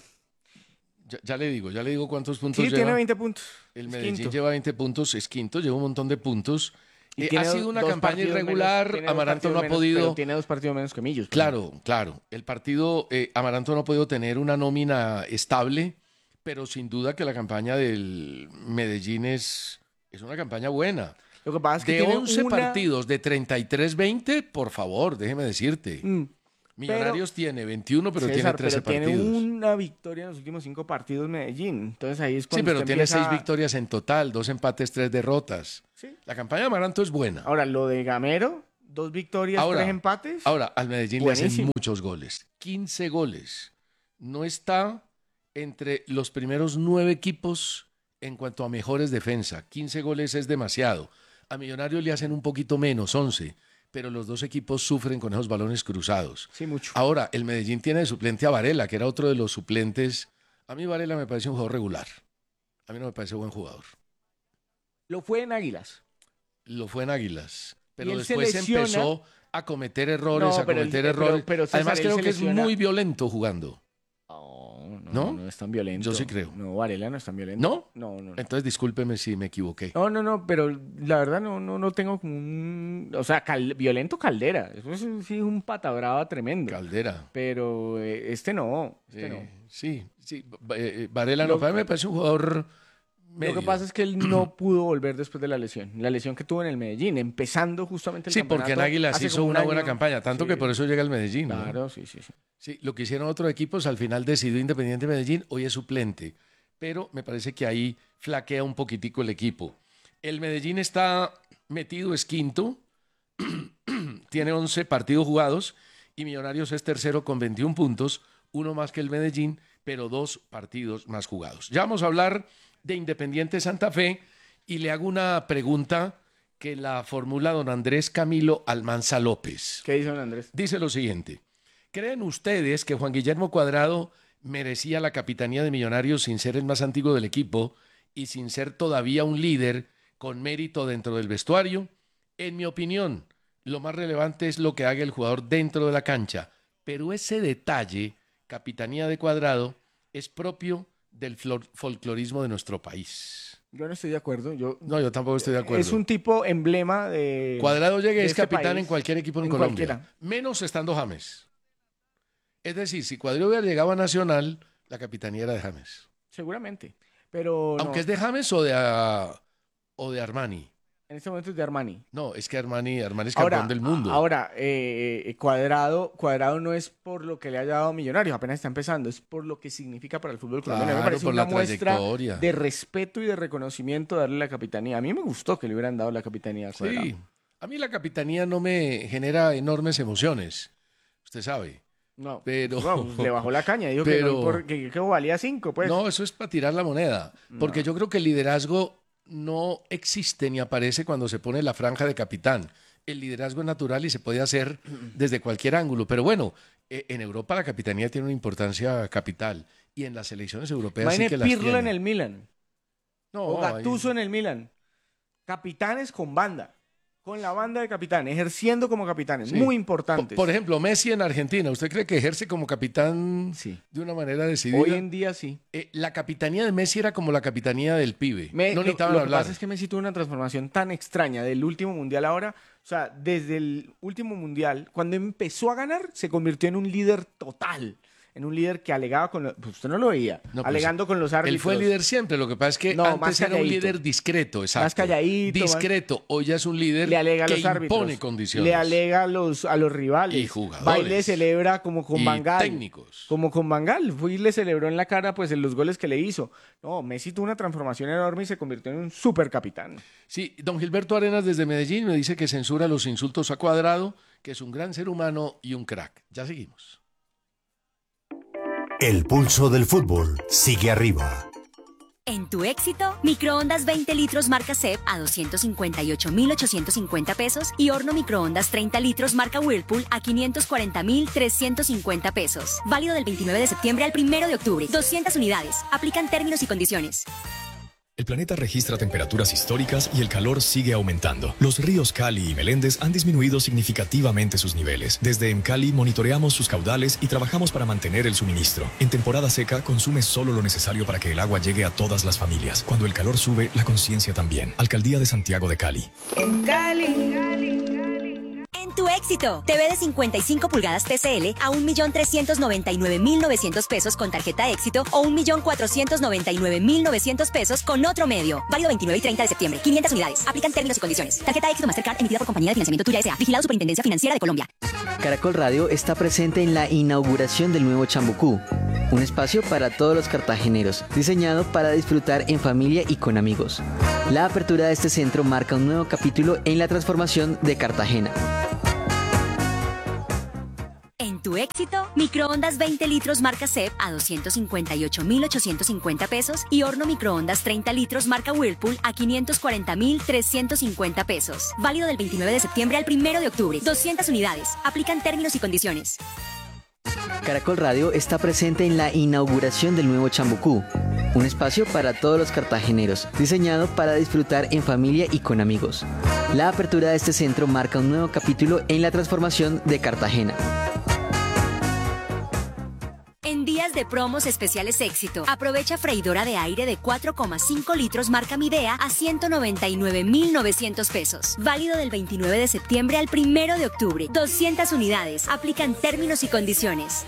Speaker 5: Ya, ya le digo, ya le digo cuántos puntos
Speaker 6: Sí,
Speaker 5: lleva.
Speaker 6: tiene veinte puntos.
Speaker 5: El
Speaker 6: Es
Speaker 5: Medellín
Speaker 6: quinto.
Speaker 5: lleva veinte puntos, es quinto, lleva un montón de puntos.
Speaker 6: Y
Speaker 5: Eh,
Speaker 6: tiene
Speaker 5: ha sido una
Speaker 6: dos
Speaker 5: campaña
Speaker 6: partidos menos-
Speaker 5: irregular,
Speaker 6: tiene dos
Speaker 5: Amaranto
Speaker 6: partidos
Speaker 5: no ha
Speaker 6: menos,
Speaker 5: podido...
Speaker 6: pero tiene dos partidos menos que Millos. por ejemplo.
Speaker 5: Claro, claro. El partido, eh, Amaranto no ha podido tener una nómina estable, pero sin duda que la campaña del Medellín es, es una campaña buena.
Speaker 6: Lo que pasa es que
Speaker 5: De
Speaker 6: tiene
Speaker 5: once
Speaker 6: una-
Speaker 5: partidos de treinta y tres veinte, por favor, déjeme decirte.
Speaker 6: Mm.
Speaker 5: Millonarios pero, tiene veintiuno, pero
Speaker 6: César,
Speaker 5: tiene trece
Speaker 6: pero
Speaker 5: partidos.
Speaker 6: Tiene una victoria en los últimos cinco partidos Medellín. Entonces ahí es cuando
Speaker 5: Sí, pero tiene
Speaker 6: empieza...
Speaker 5: seis victorias en total, dos empates, tres derrotas.
Speaker 6: Sí.
Speaker 5: La campaña de Amaranto es buena.
Speaker 6: Ahora, lo de Gamero, dos victorias,
Speaker 5: ahora,
Speaker 6: tres empates.
Speaker 5: Ahora, al Medellín
Speaker 6: buenísimo.
Speaker 5: Le hacen muchos goles. quince goles. No está entre los primeros nueve equipos en cuanto a mejores defensa. quince goles es demasiado. A Millonarios le hacen un poquito menos, once. Pero los dos equipos sufren con esos balones cruzados.
Speaker 6: Sí, mucho.
Speaker 5: Ahora, el Medellín tiene de suplente a Varela, que era otro de los suplentes. A mí Varela me parece un jugador regular. A mí no me parece buen jugador.
Speaker 6: Lo fue en Águilas.
Speaker 5: Lo fue en Águilas. Pero
Speaker 6: él
Speaker 5: después
Speaker 6: se lesiona...
Speaker 5: empezó a cometer errores,
Speaker 6: no,
Speaker 5: a cometer
Speaker 6: él,
Speaker 5: errores.
Speaker 6: Pero, pero César,
Speaker 5: además creo que
Speaker 6: lesiona...
Speaker 5: es muy violento jugando.
Speaker 6: No, no,
Speaker 5: ¿No?
Speaker 6: no es tan violento.
Speaker 5: Yo sí creo.
Speaker 6: No, Varela no es tan violento.
Speaker 5: ¿No?
Speaker 6: No, no. no.
Speaker 5: Entonces discúlpeme si me equivoqué.
Speaker 6: No, no, no, pero la verdad no, no, no tengo como un... O sea, cal... violento Caldera. Eso es sí, un patabrava tremendo.
Speaker 5: Caldera.
Speaker 6: Pero eh, este no. Este
Speaker 5: eh,
Speaker 6: no.
Speaker 5: Sí, sí. Eh, Varela no,
Speaker 6: Lo...
Speaker 5: me parece un jugador... medio.
Speaker 6: Lo que pasa es que él no pudo volver después de la lesión. La lesión que tuvo en el Medellín, empezando justamente el
Speaker 5: sí,
Speaker 6: campeonato.
Speaker 5: Sí, porque en Águilas hizo una año. buena campaña, tanto
Speaker 6: sí.
Speaker 5: que por eso llega al Medellín.
Speaker 6: Claro,
Speaker 5: ¿no?
Speaker 6: sí, sí, sí.
Speaker 5: Sí, lo que hicieron otros equipos, al final decidió Independiente Medellín, hoy es suplente. Pero me parece que ahí flaquea un poquitico el equipo. El Medellín está metido, es quinto, tiene once partidos jugados y Millonarios es tercero con veintiún puntos, uno más que el Medellín, pero dos partidos más jugados. Ya vamos a hablar de Independiente Santa Fe y le hago una pregunta que la formula don Andrés Camilo Almanza López.
Speaker 6: ¿Qué dice don Andrés?
Speaker 5: Dice lo siguiente: ¿creen ustedes que Juan Guillermo Cuadrado merecía la capitanía de Millonarios sin ser el más antiguo del equipo y sin ser todavía un líder con mérito dentro del vestuario? En mi opinión, lo más relevante es lo que haga el jugador dentro de la cancha, pero ese detalle, capitanía de Cuadrado, es propio del folclorismo de nuestro país.
Speaker 6: Yo no estoy de acuerdo. Yo,
Speaker 5: no, yo tampoco estoy de acuerdo.
Speaker 6: Es un tipo emblema de...
Speaker 5: Cuadrado llega y es
Speaker 6: este
Speaker 5: capitán
Speaker 6: país,
Speaker 5: en cualquier equipo en,
Speaker 6: en
Speaker 5: Colombia.
Speaker 6: Cualquiera.
Speaker 5: Menos estando James. Es decir, si Cuadrado hubiera llegado a Nacional, la capitanía era de James.
Speaker 6: Seguramente. Pero
Speaker 5: Aunque
Speaker 6: no.
Speaker 5: es de James o de, uh, o de Armani.
Speaker 6: En este momento es de Armani.
Speaker 5: No, es que Armani, Armani es campeón
Speaker 6: ahora,
Speaker 5: del mundo.
Speaker 6: Ahora, eh, Cuadrado, Cuadrado no es por lo que le haya dado Millonarios, apenas está empezando, es por lo que significa para el fútbol colombiano.
Speaker 5: Claro,
Speaker 6: Me parece
Speaker 5: por
Speaker 6: una
Speaker 5: la
Speaker 6: muestra
Speaker 5: trayectoria.
Speaker 6: de respeto y de reconocimiento darle la capitanía. A mí me gustó que le hubieran dado la capitanía a Cuadrado.
Speaker 5: Sí, a mí la capitanía no me genera enormes emociones, usted sabe.
Speaker 6: No,
Speaker 5: pero
Speaker 6: no, pues le bajó la caña, dijo
Speaker 5: pero,
Speaker 6: que, no, por, que, que valía cinco, pues.
Speaker 5: No, eso es para tirar la moneda, porque no. Yo creo que el liderazgo no existe ni aparece cuando se pone la franja de capitán. El liderazgo es natural y se puede hacer desde cualquier ángulo. Pero bueno, en Europa la capitanía tiene una importancia capital y en las selecciones europeas sí que las
Speaker 6: Pirlo
Speaker 5: tiene.
Speaker 6: en el Milan.
Speaker 5: No,
Speaker 6: o Gattuso
Speaker 5: ahí...
Speaker 6: en el Milan. Capitanes con banda. Con la banda de capitán, ejerciendo como capitanes. Sí. Muy importantes.
Speaker 5: Por, por ejemplo, Messi en Argentina. ¿Usted cree que ejerce como capitán
Speaker 6: sí.
Speaker 5: de una manera decidida?
Speaker 6: Hoy en día sí.
Speaker 5: Eh, la capitanía de Messi era como la capitanía del pibe.
Speaker 6: Me,
Speaker 5: no
Speaker 6: lo,
Speaker 5: necesitaban
Speaker 6: lo
Speaker 5: hablar.
Speaker 6: que pasa es que Messi tuvo una transformación tan extraña del último mundial ahora. O sea, desde el último mundial, cuando empezó a ganar, se convirtió en un líder total. En un líder que alegaba con los... Pues usted no lo veía. No, pues, alegando con los árbitros.
Speaker 5: Él fue líder siempre. Lo que pasa es que no, antes era un líder discreto, exacto.
Speaker 6: Más calladito.
Speaker 5: Discreto. Más... Hoy ya es un líder
Speaker 6: le alega
Speaker 5: que
Speaker 6: a los árbitros,
Speaker 5: impone condiciones.
Speaker 6: Le alega a los, a los rivales.
Speaker 5: Y jugadores.
Speaker 6: Va y le celebra como con
Speaker 5: y
Speaker 6: Bangal.
Speaker 5: técnicos.
Speaker 6: Como con Bangal. Fue y le celebró en la cara pues en los goles que le hizo. No, Messi tuvo una transformación enorme y se convirtió en un supercapitán.
Speaker 5: Sí, don Gilberto Arenas desde Medellín me dice que censura los insultos a Cuadrado, que es un gran ser humano y un crack. Ya seguimos.
Speaker 3: El pulso del fútbol sigue arriba.
Speaker 7: En tu éxito, microondas veinte litros marca C E P a doscientos cincuenta y ocho mil ochocientos cincuenta pesos y horno microondas treinta litros marca Whirlpool a quinientos cuarenta mil trescientos cincuenta pesos. Válido del veintinueve de septiembre al primero de octubre. doscientas unidades. Aplican términos y condiciones.
Speaker 8: El planeta registra temperaturas históricas y el calor sigue aumentando. Los ríos Cali y Meléndez han disminuido significativamente sus niveles. Desde EMCALI monitoreamos sus caudales y trabajamos para mantener el suministro. En temporada seca, consume solo lo necesario para que el agua llegue a todas las familias. Cuando el calor sube, la conciencia también. Alcaldía de Santiago de Cali.
Speaker 7: En Cali. En tu éxito, T V de cincuenta y cinco pulgadas T C L a un millón trescientos noventa y nueve mil novecientos pesos con tarjeta éxito o un millón cuatrocientos noventa y nueve mil novecientos pesos con otro medio. Válido veintinueve y treinta de septiembre. quinientas unidades. Aplican términos y condiciones. Tarjeta éxito Mastercard emitida por Compañía de Financiamiento Tuya S A. Vigilado Superintendencia Financiera de Colombia.
Speaker 9: Caracol Radio está presente en la inauguración del nuevo Chambucú, un espacio para todos los cartageneros, diseñado para disfrutar en familia y con amigos. La apertura de este centro marca un nuevo capítulo en la transformación de Cartagena.
Speaker 7: En tu éxito, microondas veinte litros marca C E P a doscientos cincuenta y ocho mil ochocientos cincuenta pesos y horno microondas treinta litros marca Whirlpool a quinientos cuarenta mil trescientos cincuenta pesos. Válido del veintinueve de septiembre al primero de octubre. doscientas unidades. Aplican términos y condiciones.
Speaker 9: Caracol Radio está presente en la inauguración del nuevo Chambucú, un espacio para todos los cartageneros, diseñado para disfrutar en familia y con amigos. La apertura de este centro marca un nuevo capítulo en la transformación de Cartagena.
Speaker 7: En días de promos especiales éxito, aprovecha freidora de aire de cuatro coma cinco litros marca Midea a ciento noventa y nueve mil novecientos pesos. Válido del veintinueve de septiembre al primero de octubre. doscientas unidades. Aplican términos y condiciones.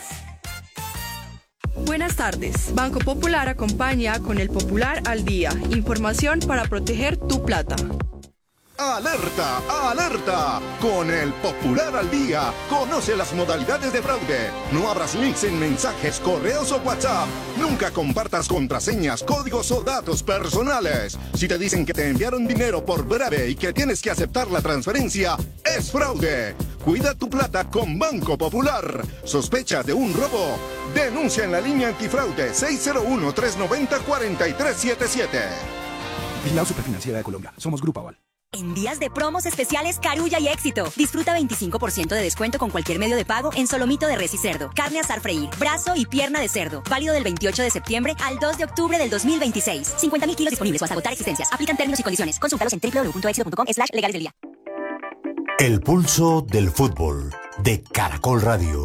Speaker 10: Buenas tardes. Banco Popular acompaña con el Popular al Día. Información para proteger tu plata.
Speaker 11: ¡Alerta! ¡Alerta! Con el Popular al Día, conoce las modalidades de fraude. No abras links en mensajes, correos o WhatsApp. Nunca compartas contraseñas, códigos o datos personales. Si te dicen que te enviaron dinero por breve y que tienes que aceptar la transferencia, es fraude. Cuida tu plata con Banco Popular. ¿Sospecha de un robo? Denuncia en la línea antifraude seis cero uno, tres nueve cero, cuatro tres siete siete.
Speaker 12: Vigilado Superfinanciera de Colombia. Somos Grupo Aval.
Speaker 7: En días de promos especiales Carulla y Éxito. Disfruta veinticinco por ciento de descuento con cualquier medio de pago en solomito de res y cerdo, carne asar freír, brazo y pierna de cerdo. Válido del veintiocho de septiembre al dos de octubre del dos mil veintiséis. cincuenta mil kilos disponibles o hasta agotar existencias. Aplican términos y condiciones. Consúltalos en doble u doble u doble u punto éxito punto com slash legales del día.
Speaker 3: El pulso del fútbol de Caracol Radio.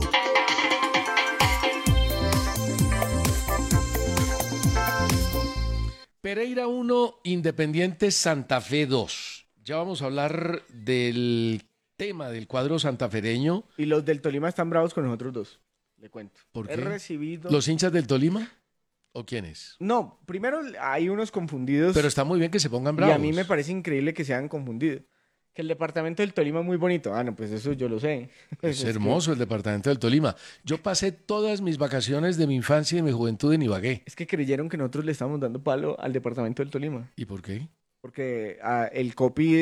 Speaker 5: Pereira uno, Independiente Santa Fe dos. Ya vamos a hablar del tema del cuadro santafereño.
Speaker 6: Y los del Tolima están bravos con nosotros dos, le cuento.
Speaker 5: ¿Por qué?
Speaker 6: He recibido...
Speaker 5: ¿Los hinchas del Tolima? ¿O quiénes?
Speaker 6: No, primero hay unos confundidos.
Speaker 5: Pero está muy bien que se pongan bravos.
Speaker 6: Y a mí me parece increíble que se hayan confundido. Que el departamento del Tolima es muy bonito. Ah, no, pues eso yo lo sé.
Speaker 5: Es hermoso el departamento del Tolima. Yo pasé todas mis vacaciones de mi infancia y de mi juventud en Ibagué.
Speaker 6: Es que creyeron que nosotros le estábamos dando palo al departamento del Tolima.
Speaker 5: ¿Y por qué?
Speaker 6: Porque ah, el copy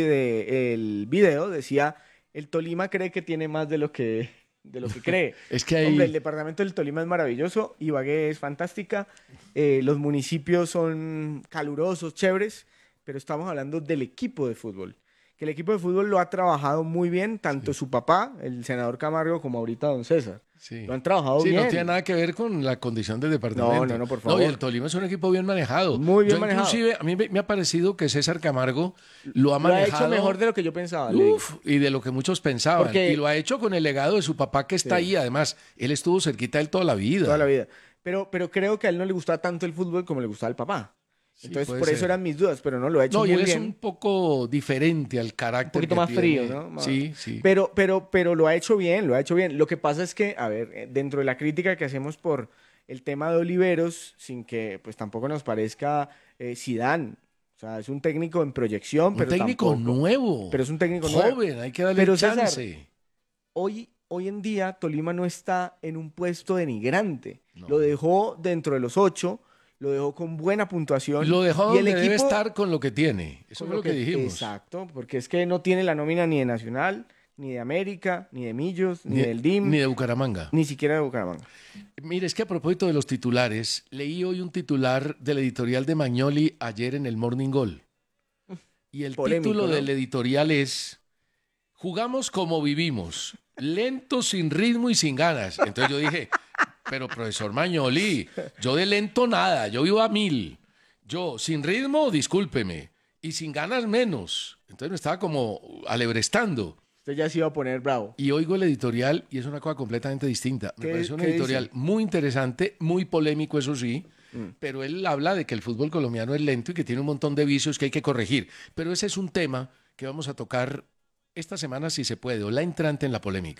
Speaker 6: del video decía, el Tolima cree que tiene más de lo que, de lo que cree.
Speaker 5: Es que hay...
Speaker 6: Hombre, el departamento del Tolima es maravilloso, Ibagué es fantástica, eh, los municipios son calurosos, chéveres, pero estamos hablando del equipo de fútbol. Que el equipo de fútbol lo ha trabajado muy bien, tanto sí. su papá, el senador Camargo, como ahorita don César.
Speaker 5: Sí.
Speaker 6: Lo han trabajado
Speaker 5: sí,
Speaker 6: bien.
Speaker 5: No tiene nada que ver con la condición del departamento.
Speaker 6: No, no, no, por favor.
Speaker 5: No, y el Tolima es un equipo bien manejado.
Speaker 6: Muy bien
Speaker 5: yo,
Speaker 6: manejado.
Speaker 5: Inclusive, a mí me ha parecido que César Camargo lo ha manejado.
Speaker 6: Lo ha hecho mejor de lo que yo pensaba.
Speaker 5: Uf, y de lo que muchos pensaban. Porque... Y lo ha hecho con el legado de su papá que está sí. ahí. Además, él estuvo cerquita de él toda la vida.
Speaker 6: Toda la vida. Pero, pero creo que a él no le gustaba tanto el fútbol como le gustaba al papá. Entonces, sí, por ser. eso eran mis dudas, pero no lo ha hecho
Speaker 5: no,
Speaker 6: muy
Speaker 5: y él
Speaker 6: bien.
Speaker 5: es un poco diferente al carácter.
Speaker 6: Un poquito
Speaker 5: que
Speaker 6: más
Speaker 5: tiene.
Speaker 6: frío, ¿no? Más...
Speaker 5: Sí, sí.
Speaker 6: Pero, pero, pero lo ha hecho bien, lo ha hecho bien. Lo que pasa es que, a ver, dentro de la crítica que hacemos por el tema de Oliveros, sin que pues tampoco nos parezca eh, Zidane. O sea, es un técnico en proyección,
Speaker 5: un
Speaker 6: pero
Speaker 5: técnico
Speaker 6: tampoco,
Speaker 5: nuevo.
Speaker 6: Pero es un técnico
Speaker 5: joven,
Speaker 6: nuevo.
Speaker 5: hay que darle
Speaker 6: pero,
Speaker 5: chance.
Speaker 6: César, hoy, hoy en día Tolima no está en un puesto denigrante. No. Lo dejó dentro de los ocho. Lo dejó con buena puntuación.
Speaker 5: Lo dejó
Speaker 6: y
Speaker 5: donde
Speaker 6: el equipo,
Speaker 5: debe estar con lo que tiene. Eso es lo que, que dijimos.
Speaker 6: Exacto, porque es que no tiene la nómina ni de Nacional, ni de América, ni de Millos, ni, ni del D I M.
Speaker 5: Ni de Bucaramanga.
Speaker 6: Ni siquiera de Bucaramanga.
Speaker 5: Mire, es que a propósito de los titulares, leí hoy un titular del editorial de Magnoli ayer en el Morning Goal. Y el Polémico, título ¿no? del editorial es Jugamos como vivimos, lento, sin ritmo y sin ganas. Entonces yo dije... Pero, profesor Magnoli, yo de lento nada, yo vivo a mil. Yo, sin ritmo, discúlpeme, y sin ganas menos. Entonces me estaba como alebrestando.
Speaker 6: Usted ya se iba a poner bravo.
Speaker 5: Y oigo el editorial y es una cosa completamente distinta. Me parece un editorial
Speaker 6: dice?
Speaker 5: muy interesante, muy polémico, eso sí, mm. pero él habla de que el fútbol colombiano es lento y que tiene un montón de vicios que hay que corregir. Pero ese es un tema que vamos a tocar esta semana, si se puede, o la entrante en la polémica.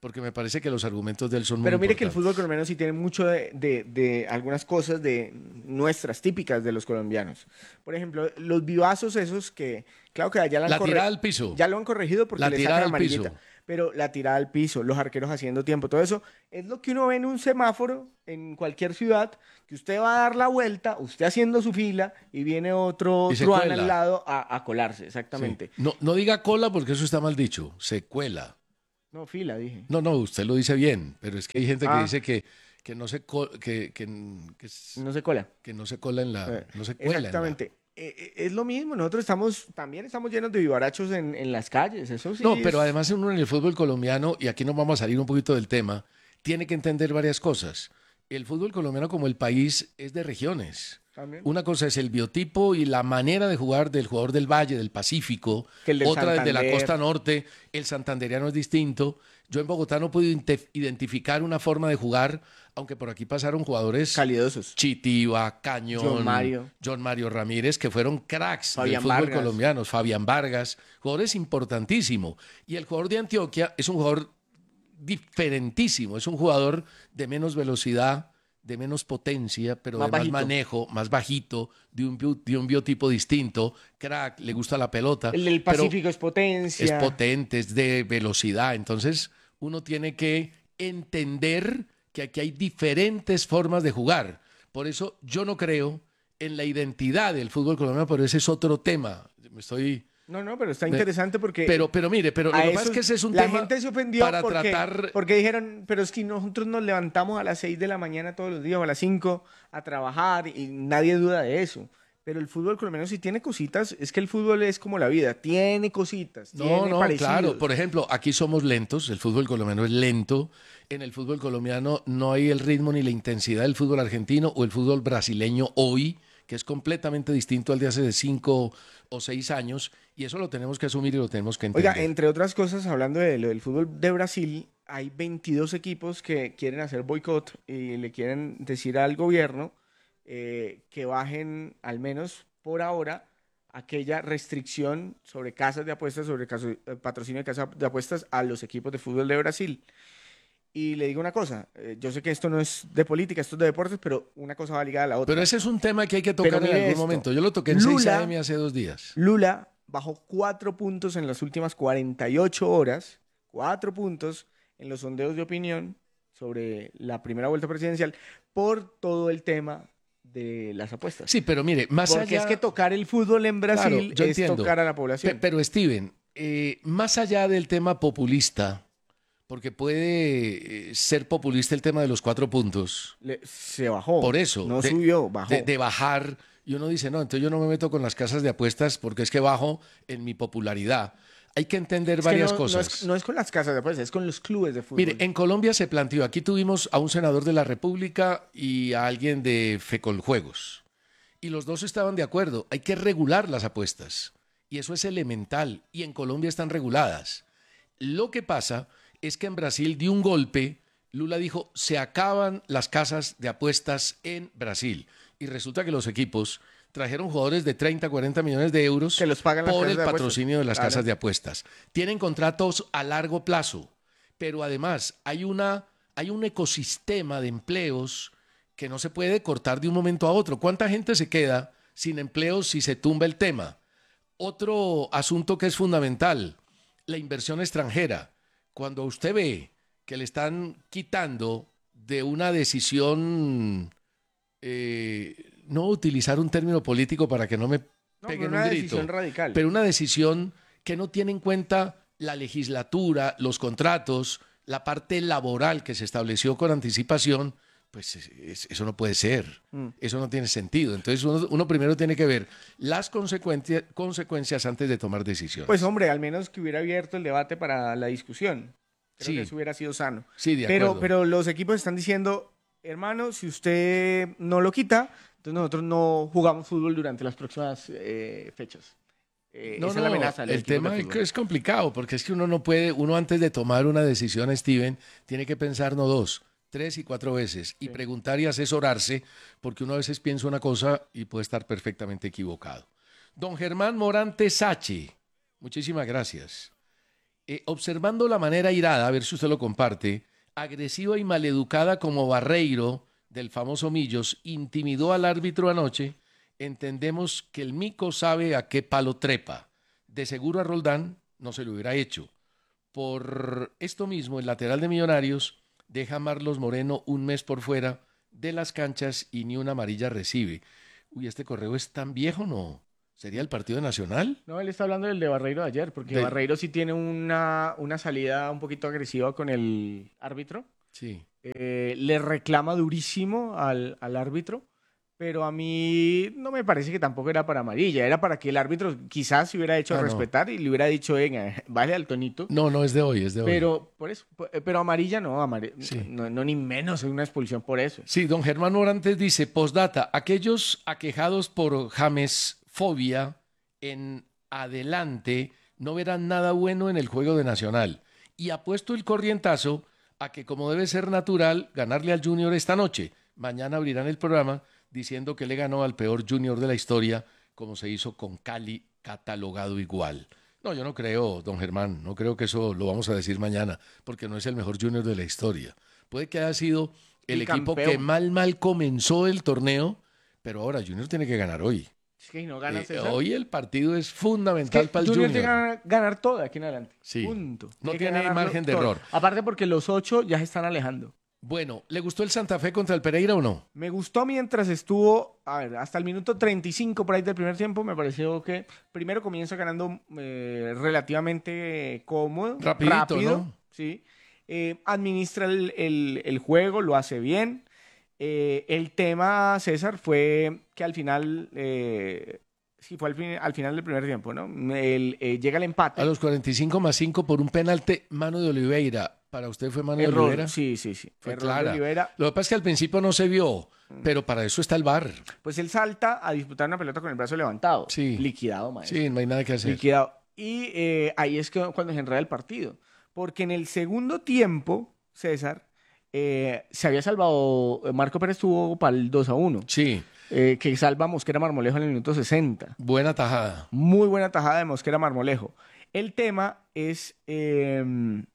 Speaker 5: porque me parece que los argumentos de él son muy
Speaker 6: Pero mire que el
Speaker 5: importantes.
Speaker 6: fútbol colombiano sí tiene mucho de, de- de algunas cosas de nuestras típicas de los colombianos. Por ejemplo, los vivazos esos que, claro que allá la han
Speaker 5: La
Speaker 6: corre-
Speaker 5: tirada al piso.
Speaker 6: Ya lo han corregido porque
Speaker 5: La
Speaker 6: le
Speaker 5: tirada
Speaker 6: sacan
Speaker 5: al piso.
Speaker 6: amarillita. Pero la tirada al piso, los arqueros haciendo tiempo, todo eso es lo que uno ve en un semáforo en cualquier ciudad, que usted va a dar la vuelta, usted haciendo su fila y viene otro
Speaker 5: Y se
Speaker 6: truán
Speaker 5: cuela.
Speaker 6: al lado a, a colarse, exactamente.
Speaker 5: Sí. No, no diga cola porque eso está mal dicho, se cuela.
Speaker 6: No, fila, dije.
Speaker 5: No, no, usted lo dice bien, pero es que hay gente que
Speaker 6: Ah.
Speaker 5: dice que, que no se co- que, que, que s-
Speaker 6: No se cola.
Speaker 5: que no se cola en la,
Speaker 6: Eh,
Speaker 5: no se cuela en la-
Speaker 6: Exactamente. Eh, eh, es lo mismo, nosotros estamos, también estamos llenos de vivarachos en, en las calles, eso sí.
Speaker 5: No,
Speaker 6: es-
Speaker 5: pero además uno en el fútbol colombiano, y aquí nos vamos a salir un poquito del tema, tiene que entender varias cosas. El fútbol colombiano como el país es de regiones.
Speaker 6: También.
Speaker 5: Una cosa es el biotipo y la manera de jugar del jugador del Valle, del Pacífico,
Speaker 6: Que el del
Speaker 5: otra es de la
Speaker 6: Santander.
Speaker 5: costa norte, el santanderiano es distinto. Yo en Bogotá no puedo inte- identificar una forma de jugar, aunque por aquí pasaron jugadores
Speaker 6: calidosos.
Speaker 5: Chitiva, Cañón,
Speaker 6: John Mario.
Speaker 5: John Mario Ramírez, que fueron cracks
Speaker 6: Fabián
Speaker 5: del fútbol
Speaker 6: Vargas.
Speaker 5: colombiano, Fabián Vargas, jugadores importantísimos. Y el jugador de Antioquia es un jugador diferentísimo, es un jugador de menos velocidad, de menos potencia, pero
Speaker 6: Más
Speaker 5: de más
Speaker 6: bajito.
Speaker 5: manejo, más bajito, de un, bio- de un biotipo distinto, crack, le gusta la pelota.
Speaker 6: El del
Speaker 5: pero
Speaker 6: Pacífico es potencia.
Speaker 5: es potente, es de velocidad. Entonces, uno tiene que entender que aquí hay diferentes formas de jugar. Por eso yo no creo en la identidad del fútbol colombiano, pero ese es otro tema. Me estoy...
Speaker 6: No, no, pero está
Speaker 5: Me-
Speaker 6: interesante porque...
Speaker 5: Pero, pero mire, pero lo
Speaker 6: a
Speaker 5: que pasa es
Speaker 6: esos-
Speaker 5: que ese es un
Speaker 6: la
Speaker 5: tema
Speaker 6: gente se ofendió
Speaker 5: para
Speaker 6: porque,
Speaker 5: tratar...
Speaker 6: porque dijeron, pero es que nosotros nos levantamos a las seis de la mañana todos los días o a las cinco a trabajar y nadie duda de eso. Pero el fútbol colombiano sí tiene cositas, es que el fútbol es como la vida, tiene cositas,
Speaker 5: No,
Speaker 6: tiene
Speaker 5: no,
Speaker 6: parecidos.
Speaker 5: claro. Por ejemplo, aquí somos lentos, el fútbol colombiano es lento. En el fútbol colombiano no hay el ritmo ni la intensidad del fútbol argentino o el fútbol brasileño hoy, que es completamente distinto al de hace cinco o seis años, y eso lo tenemos que asumir y lo tenemos que entender.
Speaker 6: Oiga, entre otras cosas, hablando de lo del fútbol de Brasil, hay veintidós equipos que quieren hacer boicot y le quieren decir al gobierno eh, que bajen, al menos por ahora, aquella restricción sobre casas de apuestas, sobre caso- eh, patrocinio de casas de apuestas a los equipos de fútbol de Brasil. Y le digo una cosa, eh, yo sé que esto no es de política, esto es de deportes, pero una cosa va ligada a la otra.
Speaker 5: Pero ese es un tema que hay que tocar
Speaker 6: Pero
Speaker 5: en
Speaker 6: mire
Speaker 5: algún
Speaker 6: esto,
Speaker 5: momento. Yo lo toqué en
Speaker 6: Lula-
Speaker 5: seis A M hace dos días.
Speaker 6: Lula bajó cuatro puntos en las últimas cuarenta y ocho horas, cuatro puntos en los sondeos de opinión sobre la primera vuelta presidencial por todo el tema de las apuestas.
Speaker 5: Sí, pero mire, más
Speaker 6: Porque
Speaker 5: allá...
Speaker 6: es que tocar el fútbol en Brasil
Speaker 5: Claro, yo
Speaker 6: es
Speaker 5: entiendo.
Speaker 6: tocar a la población.
Speaker 5: Pe- Pero Steven, eh, más allá del tema populista, porque puede eh, ser populista el tema de los cuatro puntos.
Speaker 6: Le- se bajó.
Speaker 5: Por eso.
Speaker 6: No
Speaker 5: de-
Speaker 6: subió, bajó.
Speaker 5: De, de bajar. Y uno dice, no, entonces yo no me meto con las casas de apuestas porque es que bajo en mi popularidad. Hay que entender
Speaker 6: Es que
Speaker 5: varias
Speaker 6: no, no
Speaker 5: cosas.
Speaker 6: es, no es con las casas de apuestas, es con los clubes de fútbol.
Speaker 5: Mire, en Colombia se planteó, aquí tuvimos a un senador de la República y a alguien de Fecoljuegos. Y los dos estaban de acuerdo, hay que regular las apuestas. Y eso es elemental. Y en Colombia están reguladas. Lo que pasa es que en Brasil dio un golpe, Lula dijo, se acaban las casas de apuestas en Brasil. Y resulta que los equipos trajeron jugadores de treinta, cuarenta millones de euros
Speaker 6: Que los pagan las
Speaker 5: por
Speaker 6: casas
Speaker 5: el
Speaker 6: de apuestas.
Speaker 5: patrocinio de las
Speaker 6: Claro.
Speaker 5: casas de apuestas. Tienen contratos a largo plazo, pero además hay, una, hay un ecosistema de empleos que no se puede cortar de un momento a otro. ¿Cuánta gente se queda sin empleo si se tumba el tema? Otro asunto que es fundamental, la inversión extranjera. Cuando usted ve que le están quitando de una decisión, eh, no utilizar un término político para que no me
Speaker 6: No,
Speaker 5: peguen
Speaker 6: pero una
Speaker 5: un grito,
Speaker 6: decisión radical.
Speaker 5: pero una decisión que no tiene en cuenta la legislatura, los contratos, la parte laboral que se estableció con anticipación, pues es- es- eso no puede ser,
Speaker 6: Mm.
Speaker 5: eso no tiene sentido. Entonces uno, uno primero tiene que ver las consecuencias, consecuencias antes de tomar decisiones.
Speaker 6: Pues hombre, al menos que hubiera abierto el debate para la discusión. Creo
Speaker 5: Sí.
Speaker 6: que eso hubiera sido sano.
Speaker 5: Sí, de
Speaker 6: pero,
Speaker 5: acuerdo.
Speaker 6: pero los equipos están diciendo, hermano, si usted no lo quita, entonces nosotros no jugamos fútbol durante las próximas eh, fechas. Eh,
Speaker 5: No,
Speaker 6: esa
Speaker 5: no,
Speaker 6: es la amenaza. de los
Speaker 5: el
Speaker 6: equipos de
Speaker 5: tema es
Speaker 6: fútbol.
Speaker 5: que es complicado, porque es que uno no puede, uno antes de tomar una decisión, Steven, tiene que pensar no dos, tres y cuatro veces, y preguntar y asesorarse, porque uno a veces piensa una cosa y puede estar perfectamente equivocado. Don Germán Morante Sachi, muchísimas gracias. eh, observando la manera irada, a ver si usted lo comparte, agresiva y maleducada como Barreiro, del famoso Millos, intimidó al árbitro anoche, entendemos que el mico sabe a qué palo trepa. De seguro a Roldán no se lo hubiera hecho. Por esto mismo, el lateral de Millonarios deja a Marlos Moreno un mes por fuera de las canchas y ni una amarilla recibe. Uy, ¿este correo es tan viejo, no? ¿Sería el partido Nacional?
Speaker 6: No, él está hablando del de Barreiro de ayer, porque
Speaker 5: De...
Speaker 6: Barreiro sí tiene una, una salida un poquito agresiva con el árbitro.
Speaker 5: Sí.
Speaker 6: Eh, le reclama durísimo al, al árbitro, pero a mí no me parece que tampoco era para amarilla, era para que el árbitro quizás se hubiera hecho
Speaker 5: Ah,
Speaker 6: respetar no. y le hubiera dicho, venga, vale al tonito.
Speaker 5: No, no es de hoy, es de
Speaker 6: pero,
Speaker 5: hoy.
Speaker 6: Por eso, pero amarilla no, amar...
Speaker 5: sí.
Speaker 6: no, no ni menos, es una expulsión por eso.
Speaker 5: Sí, don Germán Morantes dice, postdata, aquellos aquejados por jamesfobia en adelante no verán nada bueno en el juego de Nacional. Y apuesto el corrientazo a que, como debe ser natural, ganarle al Junior esta noche. Mañana abrirán el programa diciendo que le ganó al peor Junior de la historia, como se hizo con Cali, catalogado igual. No, yo no creo, don Germán, no creo que eso lo vamos a decir mañana, porque no es el mejor Junior de la historia. Puede que haya sido el
Speaker 6: y
Speaker 5: equipo
Speaker 6: campeón.
Speaker 5: que mal, mal comenzó el torneo, pero ahora Junior tiene que ganar hoy.
Speaker 6: Es que no gana
Speaker 5: Eh, hoy el partido es fundamental
Speaker 6: es que
Speaker 5: para el
Speaker 6: Junior.
Speaker 5: Junior.
Speaker 6: Tiene que ganar todo de aquí en adelante.
Speaker 5: Sí.
Speaker 6: Punto.
Speaker 5: No
Speaker 6: Tiene,
Speaker 5: tiene margen de
Speaker 6: todo.
Speaker 5: error.
Speaker 6: Aparte porque los ocho ya se están alejando.
Speaker 5: Bueno, ¿le gustó el Santa Fe contra el Pereira o no?
Speaker 6: Me gustó mientras estuvo, a ver, hasta el minuto treinta y cinco por ahí del primer tiempo, me pareció que primero comienza ganando eh, relativamente cómodo,
Speaker 5: Rapidito,
Speaker 6: rápido,
Speaker 5: ¿no?
Speaker 6: sí. Eh, administra el, el, el juego, lo hace bien. Eh, el tema, César, fue que al final, eh, sí fue al, fin, al final del primer tiempo, ¿no? El, eh, llega el empate.
Speaker 5: A los cuarenta y cinco más cinco por un penalti, mano de Oliveira. ¿Para usted fue mano
Speaker 6: Error,
Speaker 5: de Oliveira?
Speaker 6: Sí, sí, sí.
Speaker 5: Fue
Speaker 6: Error
Speaker 5: clara.
Speaker 6: de Oliveira.
Speaker 5: Lo que pasa es que al principio no se vio, pero para eso está el V A R.
Speaker 6: Pues él salta a disputar una pelota con el brazo levantado.
Speaker 5: Sí.
Speaker 6: Liquidado, maestro.
Speaker 5: Sí, no hay nada que hacer.
Speaker 6: Liquidado. Y eh, ahí es que cuando se enreda el partido. Porque en el segundo tiempo, César, eh, se había salvado, Marco Pérez tuvo para el dos a uno.
Speaker 5: Sí.
Speaker 6: Eh, que salva a Mosquera Marmolejo en el minuto sesenta.
Speaker 5: Buena tajada.
Speaker 6: Muy buena tajada de Mosquera Marmolejo. El tema es... Eh,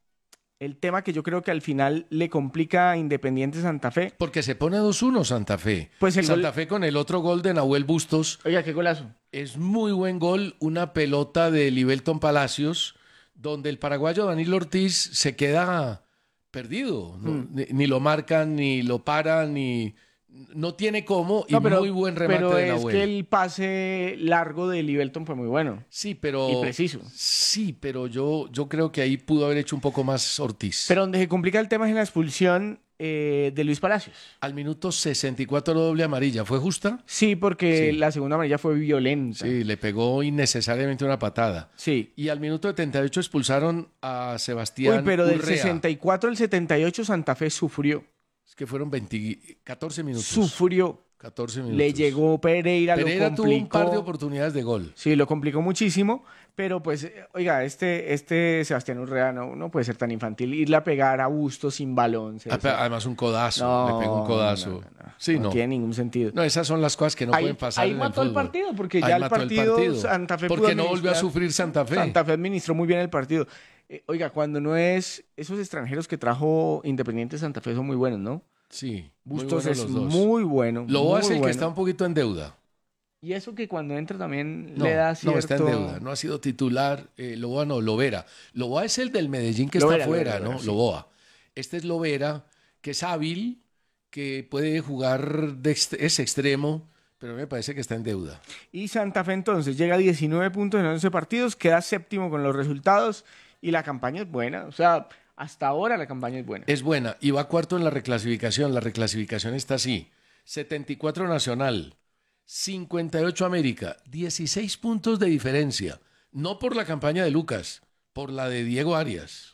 Speaker 6: el tema que yo creo que al final le complica a Independiente Santa Fe.
Speaker 5: Porque se pone dos uno Santa Fe.
Speaker 6: Pues el
Speaker 5: Santa
Speaker 6: gol...
Speaker 5: Fe con el otro gol de Nahuel Bustos.
Speaker 6: Oiga, qué golazo.
Speaker 5: Es muy buen gol, una pelota de Libelton Palacios, donde el paraguayo Danilo Ortiz se queda perdido. ¿No? Mm. Ni, ni lo marcan, ni lo paran, ni... No tiene cómo, y no, pero, muy buen remate
Speaker 6: pero
Speaker 5: de Nahuel.
Speaker 6: Pero es que el pase largo de Libelton fue muy bueno.
Speaker 5: Sí, pero...
Speaker 6: Y preciso.
Speaker 5: Sí, pero yo, yo creo que ahí pudo haber hecho un poco más Ortiz.
Speaker 6: Pero donde se complica el tema es en la expulsión eh, de Luis Palacios.
Speaker 5: Al minuto sesenta y cuatro doble amarilla. ¿Fue justa?
Speaker 6: Sí, porque
Speaker 5: sí.
Speaker 6: la segunda amarilla fue violenta.
Speaker 5: Sí, le pegó innecesariamente una patada.
Speaker 6: Sí.
Speaker 5: Y al minuto setenta y ocho expulsaron a Sebastián
Speaker 6: Uy, pero del
Speaker 5: Urrea.
Speaker 6: sesenta y cuatro al setenta y ocho Santa Fe sufrió.
Speaker 5: Es que fueron veinte, catorce minutos.
Speaker 6: Sufrió.
Speaker 5: catorce minutos.
Speaker 6: Le llegó Pereira,
Speaker 5: Pereira
Speaker 6: lo complicó.
Speaker 5: tuvo un par de oportunidades de gol.
Speaker 6: Sí, lo complicó muchísimo, pero pues, oiga, este, este Sebastián Urrea no, no puede ser tan infantil. Irle a pegar a Bustos sin balón.
Speaker 5: Ah, además un codazo,
Speaker 6: no,
Speaker 5: le pegó un codazo.
Speaker 6: No, no, no,
Speaker 5: sí,
Speaker 6: no,
Speaker 5: no
Speaker 6: tiene ningún sentido.
Speaker 5: No, esas son las cosas que no
Speaker 6: ahí,
Speaker 5: pueden pasar
Speaker 6: ahí
Speaker 5: en
Speaker 6: mató
Speaker 5: el
Speaker 6: el
Speaker 5: fútbol.
Speaker 6: partido, porque
Speaker 5: ahí
Speaker 6: ya el partido,
Speaker 5: el partido
Speaker 6: Santa Fe
Speaker 5: porque no volvió a sufrir Santa Fe.
Speaker 6: Santa Fe administró muy bien el partido. Eh, oiga, cuando no es... Esos extranjeros que trajo Independiente Santa Fe son muy buenos, ¿no?
Speaker 5: Sí,
Speaker 6: Bustos
Speaker 5: muy
Speaker 6: es
Speaker 5: los dos.
Speaker 6: muy bueno.
Speaker 5: Lo hace el
Speaker 6: bueno.
Speaker 5: que está un poquito en deuda.
Speaker 6: Y eso que cuando entra también
Speaker 5: no,
Speaker 6: le da cierto...
Speaker 5: No, está en deuda. No ha sido titular. Eh, Loboa no, Lovera. Loboa es el del Medellín que
Speaker 6: Lovera,
Speaker 5: está afuera,
Speaker 6: Lovera,
Speaker 5: ¿no?
Speaker 6: sí.
Speaker 5: Loboa. Este es Lovera, que es hábil, que puede jugar, de ext es extremo, pero me parece que está en deuda.
Speaker 6: Y Santa Fe entonces llega a diecinueve puntos en once partidos, queda séptimo con los resultados y la campaña es buena. O sea... Hasta ahora la campaña es buena.
Speaker 5: Es buena. Y va cuarto en la reclasificación. La reclasificación está así. setenta y cuatro Nacional, cincuenta y ocho América, dieciséis puntos de diferencia. No por la campaña de Lucas, por la de Diego Arias.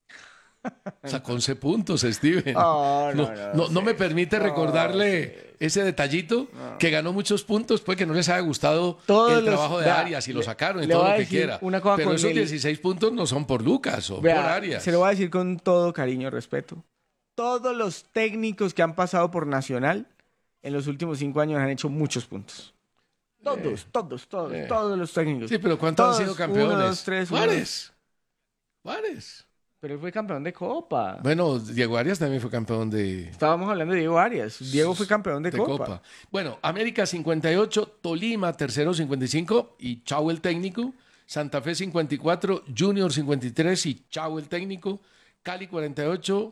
Speaker 5: Sacó once puntos, Steven.
Speaker 6: Oh, no,
Speaker 5: no,
Speaker 6: no,
Speaker 5: no,
Speaker 6: sí.
Speaker 5: no me permite
Speaker 6: no,
Speaker 5: recordarle
Speaker 6: sí.
Speaker 5: ese detallito,
Speaker 6: no.
Speaker 5: que ganó muchos puntos, pues que no les haya gustado
Speaker 6: Todos
Speaker 5: el
Speaker 6: los,
Speaker 5: trabajo de
Speaker 6: vea,
Speaker 5: Arias y lo
Speaker 6: le,
Speaker 5: sacaron y
Speaker 6: le
Speaker 5: todo
Speaker 6: voy
Speaker 5: lo
Speaker 6: a
Speaker 5: que
Speaker 6: decir
Speaker 5: quiera.
Speaker 6: una cosa
Speaker 5: Pero
Speaker 6: con
Speaker 5: esos
Speaker 6: el,
Speaker 5: dieciséis puntos no son por Lucas o
Speaker 6: vea,
Speaker 5: por Arias.
Speaker 6: Se lo voy a decir con todo cariño y respeto. Todos los técnicos que han pasado por Nacional en los últimos cinco años han hecho muchos puntos. Todos, eh, todos, todos, eh. todos los técnicos.
Speaker 5: Sí, pero ¿cuántos
Speaker 6: todos,
Speaker 5: han sido campeones?
Speaker 6: Uno, dos, tres,
Speaker 5: Juárez. Juárez.
Speaker 6: Pero él fue campeón de Copa.
Speaker 5: Bueno, Diego Arias también fue campeón de...
Speaker 6: Estábamos hablando de Diego Arias. Diego fue campeón de,
Speaker 5: de
Speaker 6: Copa.
Speaker 5: Copa. Bueno, América cincuenta y ocho, Tolima tercero cincuenta y cinco y chao el técnico. Santa Fe cincuenta y cuatro, Junior cincuenta y tres y chao el técnico. Cali cuarenta y ocho...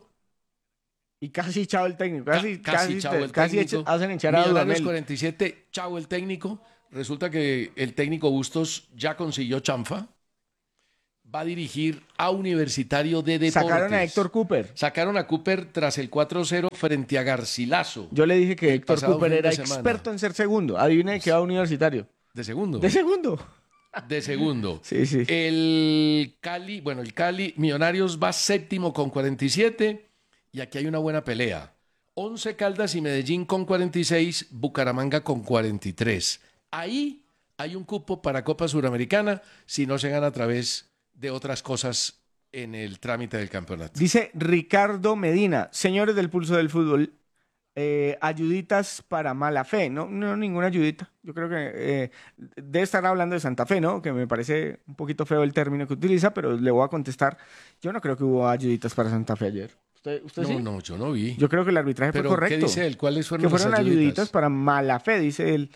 Speaker 6: Y casi chao el técnico. Casi,
Speaker 5: Ca- casi
Speaker 6: casi,
Speaker 5: chao el
Speaker 6: casi
Speaker 5: técnico.
Speaker 6: echa- hacen echar a
Speaker 5: Millonarios
Speaker 6: Dudamel.
Speaker 5: cuarenta y siete, chao el técnico. Resulta que el técnico Bustos ya consiguió chanfa. Va a dirigir a Universitario de Deportes.
Speaker 6: Sacaron a Héctor Cooper.
Speaker 5: Sacaron a Cooper tras el cuatro cero frente a Garcilaso.
Speaker 6: Yo le dije que Héctor
Speaker 5: pasado
Speaker 6: Cooper
Speaker 5: fin de
Speaker 6: era
Speaker 5: semana.
Speaker 6: experto en ser segundo. Adivina de qué va Universitario.
Speaker 5: De segundo.
Speaker 6: De segundo.
Speaker 5: De segundo.
Speaker 6: Sí, sí.
Speaker 5: El Cali, bueno, el Cali, Millonarios va séptimo con cuarenta y siete. Y aquí hay una buena pelea. Once Caldas y Medellín con cuarenta y seis, Bucaramanga con cuarenta y tres. Ahí hay un cupo para Copa Suramericana si no se gana a través de otras cosas en el trámite del campeonato.
Speaker 6: Dice Ricardo Medina, señores del Pulso del Fútbol, eh, ayuditas para mala fe. No, no, ninguna ayudita. Yo creo que eh, debe estar hablando de Santa Fe, ¿no? Que me parece un poquito feo el término que utiliza, pero le voy a contestar. Yo no creo que hubo ayuditas para Santa Fe ayer. ¿Usted, usted
Speaker 5: No,
Speaker 6: sí?
Speaker 5: no, yo no vi.
Speaker 6: Yo creo que el arbitraje
Speaker 5: ¿Pero
Speaker 6: fue correcto.
Speaker 5: qué dice él? ¿Cuáles fueron
Speaker 6: Que fueron
Speaker 5: las
Speaker 6: ayuditas?
Speaker 5: ayuditas
Speaker 6: para mala fe, dice él.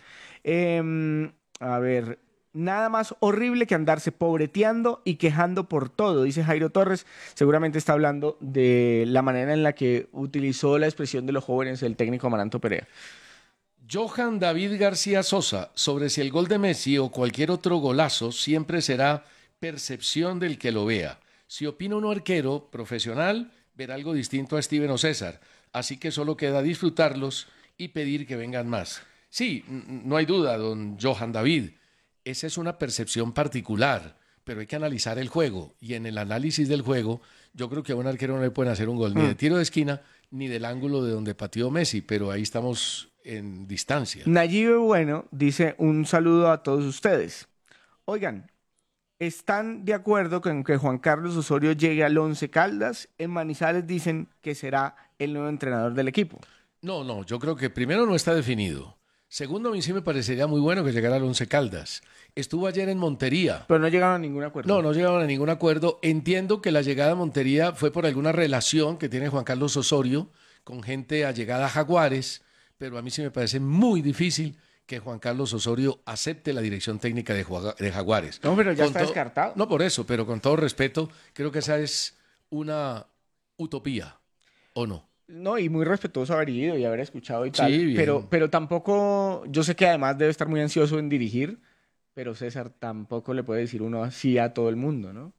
Speaker 6: Eh, a ver, nada más horrible que andarse pobreteando y quejando por todo, dice Jairo Torres. Seguramente está hablando de la manera en la que utilizó la expresión de los jóvenes el técnico Amaranto Perea.
Speaker 5: Johan David García Sosa, sobre si el gol de Messi o cualquier otro golazo siempre será percepción del que lo vea. Si opina un arquero profesional, verá algo distinto a Steven o César. Así que solo queda disfrutarlos y pedir que vengan más. Sí, n- no hay duda, don Johan David. Esa es una percepción particular, pero hay que analizar el juego. Y en el análisis del juego, yo creo que a un arquero no le pueden hacer un gol ni de tiro de esquina ni del ángulo de donde pateó Messi, pero ahí estamos en distancia.
Speaker 6: Nayibe Bueno dice un saludo a todos ustedes. Oigan, ¿están de acuerdo con que Juan Carlos Osorio llegue al Once Caldas? En Manizales dicen que será el nuevo entrenador del equipo.
Speaker 5: No, no, yo creo que primero no está definido. Segundo, a mí sí me parecería muy bueno que llegara al Once Caldas. Estuvo ayer en Montería.
Speaker 6: Pero no llegaron a ningún acuerdo.
Speaker 5: No, no llegaron a ningún acuerdo. Entiendo que la llegada a Montería fue por alguna relación que tiene Juan Carlos Osorio con gente allegada a Jaguares, pero a mí sí me parece muy difícil que Juan Carlos Osorio acepte la dirección técnica de, Juaga- de Jaguares.
Speaker 6: No, pero ya
Speaker 5: Con
Speaker 6: está
Speaker 5: to-
Speaker 6: descartado.
Speaker 5: No por eso, pero con todo respeto, creo que esa es una utopía, ¿o no?
Speaker 6: No, y muy respetuoso haber ido y haber escuchado y tal.
Speaker 5: Sí, bien.
Speaker 6: Pero, pero tampoco, yo sé que además debe estar muy ansioso en dirigir, pero César tampoco le puede decir uno así a todo el mundo, ¿no?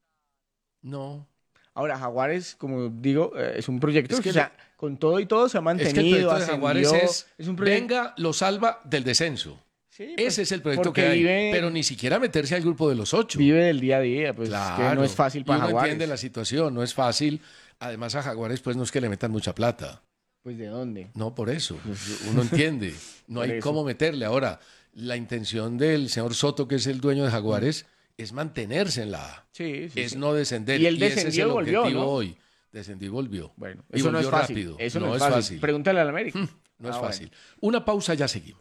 Speaker 5: No.
Speaker 6: Ahora, Jaguares, como digo, eh, es un proyecto
Speaker 5: Es
Speaker 6: que,
Speaker 5: que
Speaker 6: o sea, con todo y todo se ha
Speaker 5: Es
Speaker 6: mantenido,
Speaker 5: que el proyecto de
Speaker 6: ascendió.
Speaker 5: Jaguares es,
Speaker 6: un proyecto...
Speaker 5: venga, lo salva del descenso.
Speaker 6: Sí, pues,
Speaker 5: Ese es el proyecto
Speaker 6: porque
Speaker 5: que hay,
Speaker 6: vive-
Speaker 5: pero ni siquiera meterse al grupo de los ocho.
Speaker 6: Vive del día a día, pues
Speaker 5: Claro.
Speaker 6: que no es fácil
Speaker 5: Y
Speaker 6: para
Speaker 5: uno
Speaker 6: Jaguares.
Speaker 5: entiende la situación, no es fácil. Además a Jaguares pues no es que le metan mucha plata.
Speaker 6: Pues ¿de dónde?
Speaker 5: No, por eso. Uno entiende. No
Speaker 6: Por
Speaker 5: hay
Speaker 6: eso.
Speaker 5: cómo meterle. Ahora, la intención del señor Soto, que es el dueño de Jaguares, es mantenerse en la A.
Speaker 6: Sí, sí,
Speaker 5: es
Speaker 6: sí.
Speaker 5: no descender.
Speaker 6: Y él
Speaker 5: ese es
Speaker 6: descendió
Speaker 5: el
Speaker 6: y volvió,
Speaker 5: objetivo
Speaker 6: ¿no?
Speaker 5: hoy. Descendió y volvió.
Speaker 6: Bueno,
Speaker 5: y
Speaker 6: eso no
Speaker 5: volvió
Speaker 6: es fácil.
Speaker 5: rápido.
Speaker 6: Eso no, es fácil. Pregúntale al América.
Speaker 5: No es
Speaker 6: Ah,
Speaker 5: fácil. Una pausa, ya seguimos.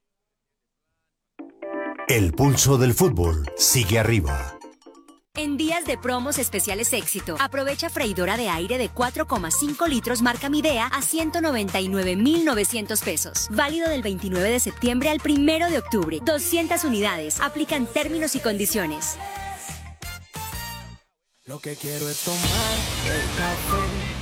Speaker 3: El pulso del fútbol sigue arriba.
Speaker 7: En días de promos especiales éxito, aprovecha freidora de aire de cuatro coma cinco litros marca Midea a ciento noventa y nueve mil novecientos pesos. Válido del veintinueve de septiembre al primero de octubre. doscientas unidades. Aplican términos y condiciones.
Speaker 13: Lo que quiero es tomar el café.